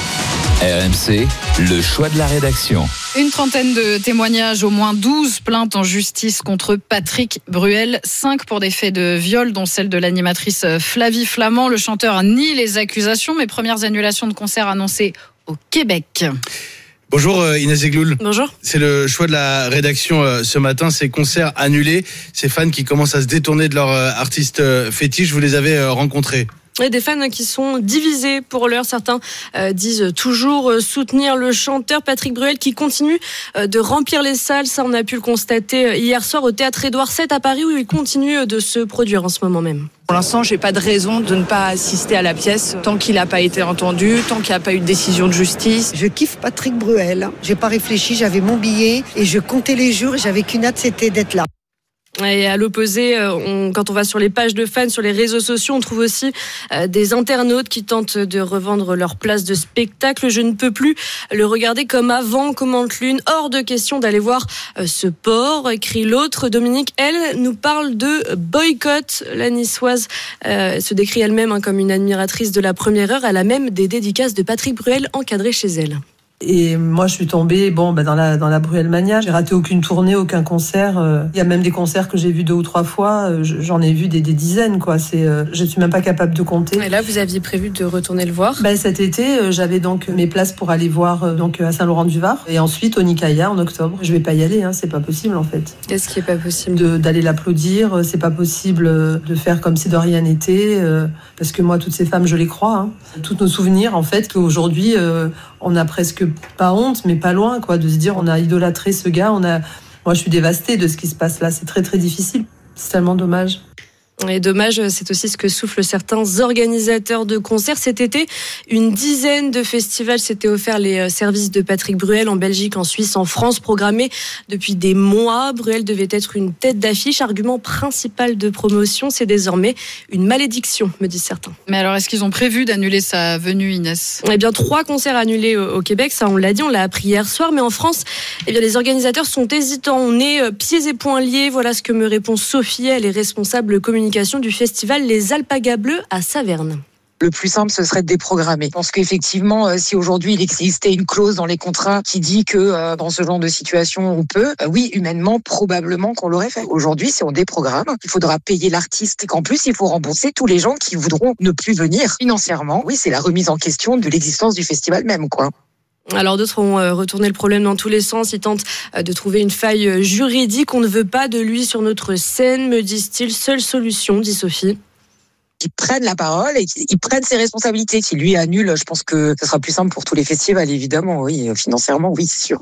R M C, le choix de la rédaction. Une trentaine de témoignages, au moins douze plaintes en justice contre Patrick Bruel. cinq pour des faits de viol, dont celle de l'animatrice Flavie Flament. Le chanteur nie les accusations, mais premières annulations de concerts annoncées au Québec. Bonjour Inès Egloul. Bonjour. C'est le choix de la rédaction ce matin, ces concerts annulés, ces fans qui commencent à se détourner de leur artiste fétiche, vous les avez rencontrés? Et des fans qui sont divisés pour l'heure. Certains euh, disent toujours soutenir le chanteur Patrick Bruel qui continue euh, de remplir les salles. Ça, on a pu le constater hier soir au théâtre Édouard sept à Paris où il continue de se produire en ce moment même. Pour l'instant, j'ai pas de raison de ne pas assister à la pièce tant qu'il n'a pas été entendu, tant qu'il n'y a pas eu de décision de justice. Je kiffe Patrick Bruel. J'ai pas réfléchi, j'avais mon billet et je comptais les jours et j'avais qu'une hâte, c'était d'être là. Et à l'opposé, on, quand on va sur les pages de fans, sur les réseaux sociaux, on trouve aussi euh, des internautes qui tentent de revendre leur place de spectacle. Je ne peux plus le regarder comme avant, commente l'une. Hors de question d'aller voir euh, ce port, écrit l'autre. Dominique, elle, nous parle de boycott. La niçoise euh, se décrit elle-même hein, comme une admiratrice de la première heure. Elle a même des dédicaces de Patrick Bruel encadrées chez elle. Et moi, je suis tombée bon, bah, dans la dans la Bruelmania. J'ai raté aucune tournée, aucun concert. Il y a même des concerts que j'ai vus deux ou trois fois. J'en ai vu des, des dizaines, quoi. C'est, je suis même pas capable de compter. Et là, vous aviez prévu de retourner le voir? Bah, cet été, j'avais donc mes places pour aller voir donc à Saint-Laurent-du-Var et ensuite au Nicaïa en octobre. Je vais pas y aller, hein. C'est pas possible en fait. Qu'est-ce qui est pas possible? De, d'aller l'applaudir. C'est pas possible de faire comme si de rien n'était. Parce que moi, toutes ces femmes, je les crois. Hein. Tous nos souvenirs, en fait, qu'aujourd'hui, on a presque pas honte, mais pas loin, quoi, de se dire on a idolâtré ce gars. On a, moi, je suis dévastée de ce qui se passe là. C'est très très difficile. C'est tellement dommage. Et dommage, c'est aussi ce que soufflent certains organisateurs de concerts. Cet été, une dizaine de festivals s'étaient offerts les services de Patrick Bruel en Belgique, en Suisse, en France, programmés depuis des mois. Bruel devait être une tête d'affiche. Argument principal de promotion, c'est désormais une malédiction, me disent certains. Mais alors, est-ce qu'ils ont prévu d'annuler sa venue, Inès? Eh bien, trois concerts annulés au Québec, ça on l'a dit, on l'a appris hier soir. Mais en France, eh bien, les organisateurs sont hésitants. On est pieds et poings liés. Voilà ce que me répond Sophie, elle est responsable communication du festival Les Alpagas Bleus à Saverne. Le plus simple, ce serait de déprogrammer. Je pense qu'effectivement, euh, si aujourd'hui il existait une clause dans les contrats qui dit que euh, dans ce genre de situation on peut, euh, oui, humainement, probablement qu'on l'aurait fait. Aujourd'hui, si on déprogramme, il faudra payer l'artiste et qu'en plus, il faut rembourser tous les gens qui voudront ne plus venir financièrement. Oui, c'est la remise en question de l'existence du festival même, quoi. Alors d'autres ont retourné le problème dans tous les sens. Ils tentent de trouver une faille juridique. On ne veut pas de lui sur notre scène, me disent-ils. Seule solution, dit Sophie. Qu'ils prennent la parole et qu'ils prennent ses responsabilités. Qui lui annule, je pense que ce sera plus simple pour tous les festivals, évidemment. Oui, financièrement, oui, c'est sûr.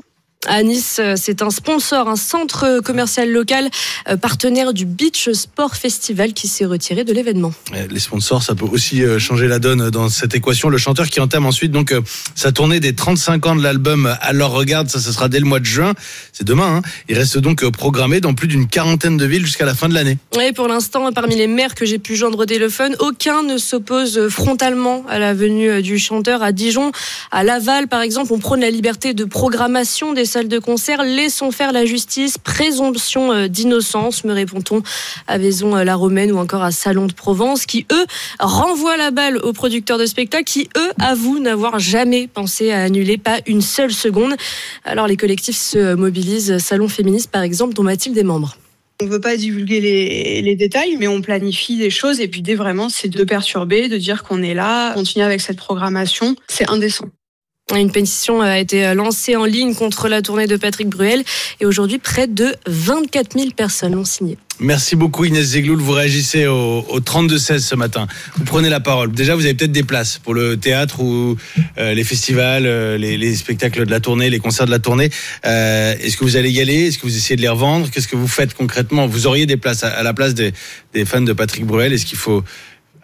À Nice, c'est un sponsor, un centre commercial local, partenaire du Beach Sport Festival qui s'est retiré de l'événement. Les sponsors, ça peut aussi changer la donne dans cette équation. Le chanteur qui entame ensuite donc sa tournée des trente-cinq ans de l'album Alors Regarde, ça ce sera dès le mois de juin. C'est demain. Hein. Il reste donc programmé dans plus d'une quarantaine de villes jusqu'à la fin de l'année. Et pour l'instant, parmi les maires que j'ai pu joindre au téléphone, aucun ne s'oppose frontalement à la venue du chanteur à Dijon. À Laval, par exemple, on prône la liberté de programmation des salles de concert. Laissons faire la justice. Présomption d'innocence, me répond-on à Vaison-la-Romaine ou encore à Salon de Provence, qui, eux, renvoient la balle aux producteurs de spectacles, qui, eux, avouent n'avoir jamais pensé à annuler, pas une seule seconde. Alors, les collectifs se mobilisent. Salon féministe, par exemple, dont Mathilde est membre. On ne veut pas divulguer les, les détails, mais on planifie des choses. Et puis, dès vraiment, c'est de perturber, de dire qu'on est là, continuer avec cette programmation. C'est indécent. Une pétition a été lancée en ligne contre la tournée de Patrick Bruel. Et aujourd'hui, près de vingt-quatre mille personnes l'ont signé. Merci beaucoup Inès Zegloul, vous réagissez au, au trente-deux seize ce matin. Vous prenez la parole. Déjà, vous avez peut-être des places pour le théâtre ou euh, les festivals, euh, les, les spectacles de la tournée, les concerts de la tournée. Euh, est-ce que vous allez y aller ? Est-ce que vous essayez de les revendre ? Qu'est-ce que vous faites concrètement ? Vous auriez des places à, à la place des, des fans de Patrick Bruel ? Est-ce qu'il faut annuler ?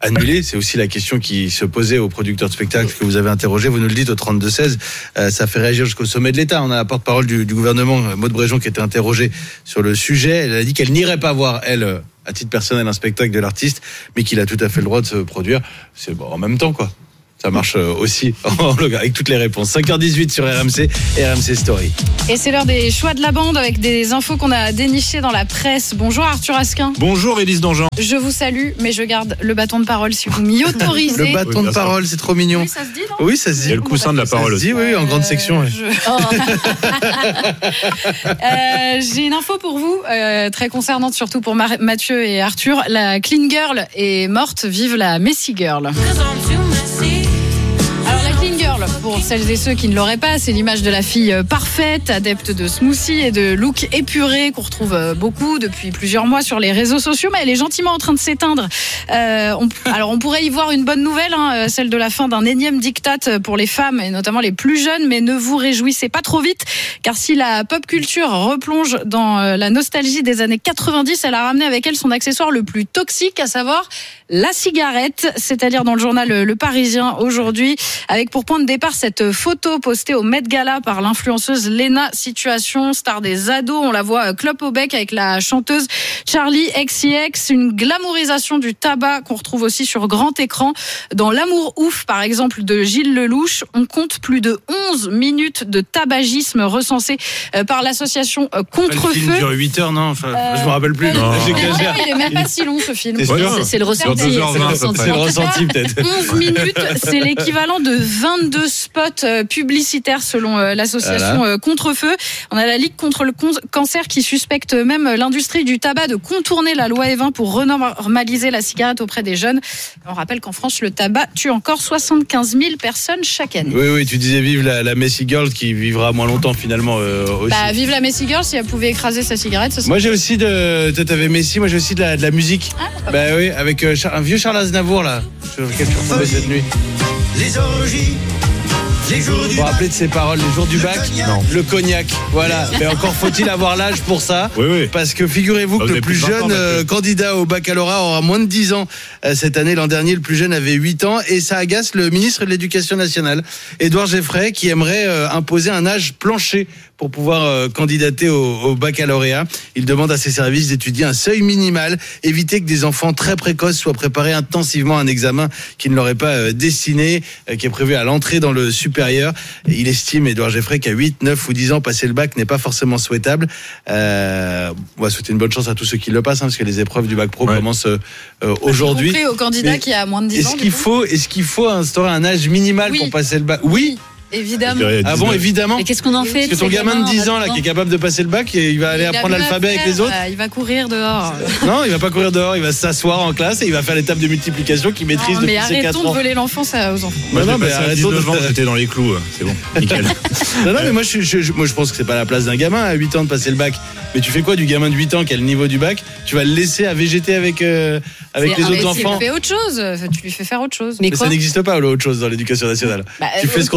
C'est aussi la question qui se posait aux producteurs de spectacles que vous avez interrogés. Vous nous le dites au trente-deux seize. Euh, ça fait réagir jusqu'au sommet de l'État. On a la porte-parole du, du gouvernement, Maud Bréjon, qui était interrogée sur le sujet. Elle a dit qu'elle n'irait pas voir, elle, à titre personnel, un spectacle de l'artiste, mais qu'il a tout à fait le droit de se produire. C'est bon, en même temps, quoi. Ça marche aussi avec toutes les réponses. cinq heures dix-huit sur R M C et R M C Story. Et c'est l'heure des choix de la bande avec des infos qu'on a dénichées dans la presse. Bonjour Arthur Asquin. Bonjour Élise Dangean. Je vous salue, mais je garde le bâton de parole si vous m'y autorisez. Le bâton oui, de parole, c'est trop mignon. Oui, ça se dit, non ? Oui, ça se dit. Il y a le coussin de la parole aussi. Oui, oui, en grande euh, section. Ouais. Je... Oh. euh, j'ai une info pour vous, euh, très concernante surtout pour Mar- Mathieu et Arthur. La Clean Girl est morte, vive la Messy Girl. Alors la Clean Girl, pour celles et ceux qui ne l'auraient pas, c'est l'image de la fille parfaite, adepte de smoothies et de look épuré qu'on retrouve beaucoup depuis plusieurs mois sur les réseaux sociaux, mais elle est gentiment en train de s'éteindre. Euh, on, alors on pourrait y voir une bonne nouvelle, hein, celle de la fin d'un énième diktat pour les femmes et notamment les plus jeunes, mais ne vous réjouissez pas trop vite, car si la pop culture replonge dans la nostalgie des années quatre-vingt-dix, elle a ramené avec elle son accessoire le plus toxique, à savoir la cigarette, c'est-à-dire dans le journal Le Parisien aujourd'hui, avec pour point de départ cette photo postée au Met Gala par l'influenceuse Lena Situation, star des ados. On la voit clope au bec avec la chanteuse Charlie X C X, une glamourisation du tabac qu'on retrouve aussi sur grand écran. Dans L'amour ouf, par exemple, de Gilles Lelouch, on compte plus de onze minutes de tabagisme recensées par l'association Contre-Feu. Le film dure huit heures, non enfin, euh, Je me rappelle plus. Non. J'exagère. Il est même pas si long ce film. C'est, c'est, c'est le ressenti. C'est le ressenti, c'est le ressenti peut-être. onze minutes, c'est l'équivalent de vingt-deux spots publicitaires selon l'association voilà. Contre-Feu. On a la Ligue contre le cancer qui suspecte même l'industrie du tabac de contourner la loi Evin pour renormaliser la cigarette auprès des jeunes. On rappelle qu'en France, le tabac tue encore soixante-quinze mille personnes chaque année. Oui, oui, tu disais vive la, la Messy Girl qui vivra moins longtemps finalement euh, aussi. Bah, vive la Messy Girl, si elle pouvait écraser sa cigarette. Ça serait... Moi j'ai aussi de. Toi t'avais Messi, moi j'ai aussi de la, de la musique. Ah, bah oui, avec euh, un vieux Charles Aznavour là, sur lequel je suis retombé cette nuit. Les orgies. Vous vous rappelez de ces paroles, les jours du bac ? Non. Le cognac, voilà. Mais encore faut-il avoir l'âge pour ça. Oui, oui. Parce que figurez-vous que le plus jeune euh, candidat au baccalauréat aura moins de dix ans euh, cette année. L'an dernier, le plus jeune avait huit ans. Et ça agace le ministre de l'Éducation nationale, Édouard Geffray, qui aimerait euh, imposer un âge plancher pour pouvoir euh, candidater au, au baccalauréat. Il demande à ses services d'étudier un seuil minimal, éviter que des enfants très précoces soient préparés intensivement à un examen qui ne leur est pas euh, destiné, euh, qui est prévu à l'entrée dans le supérieur. Et il estime, Édouard Geffray, qu'à huit, neuf ou dix ans, passer le bac n'est pas forcément souhaitable. Euh, on va souhaiter une bonne chance à tous ceux qui le passent, hein, parce que les épreuves du bac pro ouais. commencent euh, aujourd'hui. Y compris au candidat Mais qui a moins de dix est-ce ans. Qu'il faut, est-ce qu'il faut instaurer un âge minimal oui. pour passer le bac ? Oui. Évidemment. Ah bon, évidemment. Et qu'est-ce qu'on en fait ? Parce que ton gamin de dix ans là, qui est capable de passer le bac, il va aller il apprendre l'alphabet avec les autres. Il va courir dehors. Non, il va pas courir dehors, il va s'asseoir en classe et il va faire l'étape de multiplication qu'il maîtrise non, depuis ses quatre ans. Mais arrêtons de voler l'enfance aux enfants. Moi, non, mais arrêtons de ans, j'étais dans les clous, c'est bon, nickel. non, non, mais moi je, je, moi je pense que c'est pas la place d'un gamin à huit ans de passer le bac. Mais tu fais quoi du gamin de huit ans qui a le niveau du bac ? Tu vas le laisser à végéter avec, euh, avec les autres enfants ? Tu lui fais autre chose, tu lui fais faire autre chose. Mais, mais ça n'existe pas, autre chose dans l'éducation nationale. Bah, tu fais ce qu'on te dit de faire.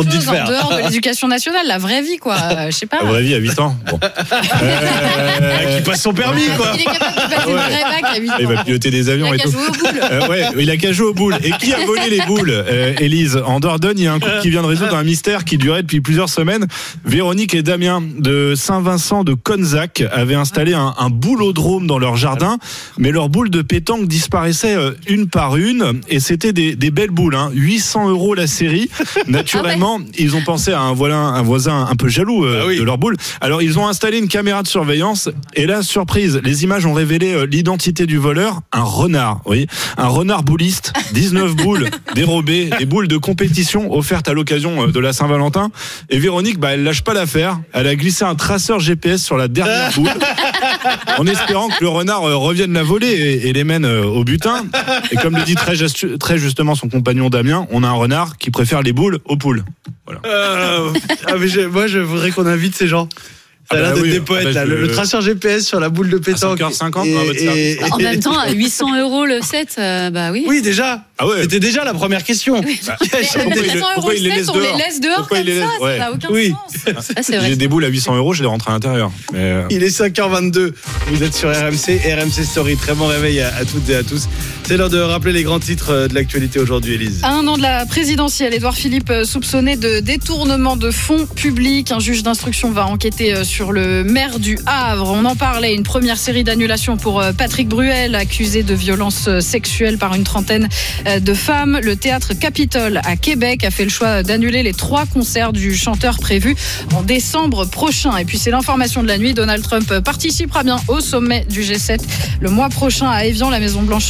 en dehors de l'éducation nationale, la vraie vie, quoi. Euh, je sais pas. La vraie vie à huit ans. Bon. Euh, qui passe son permis, quoi. Il est capable de passer Ouais. une vraie bac à huit ans. Il va piloter des avions Il a et qu'à tout. jouer aux boules. Euh, ouais, il a qu'à jouer aux boules. Et qui a volé les boules, euh, Élise? En Dordogne, il y a un couple qui vient de résoudre un mystère qui durait depuis plusieurs semaines. Véronique et Damien de Saint-Vincent de Conzac avaient installé un, un boulodrome dans leur jardin, mais leurs boules de pétanque disparaissaient euh, une par une, et c'était des, des belles boules, hein. huit cents euros la série. Naturellement, ils ont pensé à un, voilà, un voisin un peu jaloux euh, Ah oui. de leurs boules. Alors, ils ont installé une caméra de surveillance, et là, surprise, les images ont révélé euh, l'identité du voleur, un renard, oui, un renard bouliste, dix-neuf boules dérobées, des boules de compétition offertes à l'occasion euh, de la Saint-Valentin. Et Véronique, bah, elle lâche pas l'affaire. Elle a glissé un traceur G P S sur la dernière boule, en espérant que le renard euh, revienne la voler et, et les mène euh, au butin. Et comme le dit très, gestu- très justement son compagnon Damien, on a un renard qui préfère les boules aux poules. Voilà. Euh, ah, mais je- moi, je voudrais qu'on invite ces gens. Ça a Ah l'air bah d'être oui, des poètes, ah bah là. je- Le, le traceur G P S sur la boule de pétanque. cinq heures cinquante, Et- on va à votre et- service. En même temps, à huit cents euros le set, euh, bah oui. Oui, déjà. Ah ouais. C'était déjà la première question. Bah, Mais pourquoi il- huit cents euros pourquoi le il les set, laisse on les dehors laisse dehors Pourquoi comme il les ça, laisse- ouais. ça n'a aucun Oui. sens. Ah, c'est vrai. J'ai des boules à huit cents euros, je les rentre à l'intérieur. Mais euh, Il est cinq heures vingt-deux. Vous êtes sur R M C, R M C Story. Très bon réveil à, à toutes et à tous. C'est l'heure de rappeler les grands titres de l'actualité aujourd'hui, Élise. À un an de la présidentielle, Édouard Philippe soupçonné de détournement de fonds publics. Un juge d'instruction va enquêter sur le maire du Havre. On en parlait, une première série d'annulations pour Patrick Bruel, accusé de violences sexuelles par une trentaine de femmes. Le théâtre Capitole à Québec a fait le choix d'annuler les trois concerts du chanteur prévus en décembre prochain. Et puis c'est l'information de la nuit, Donald Trump participera bien au sommet du G sept le mois prochain à Évian. La Maison Blanche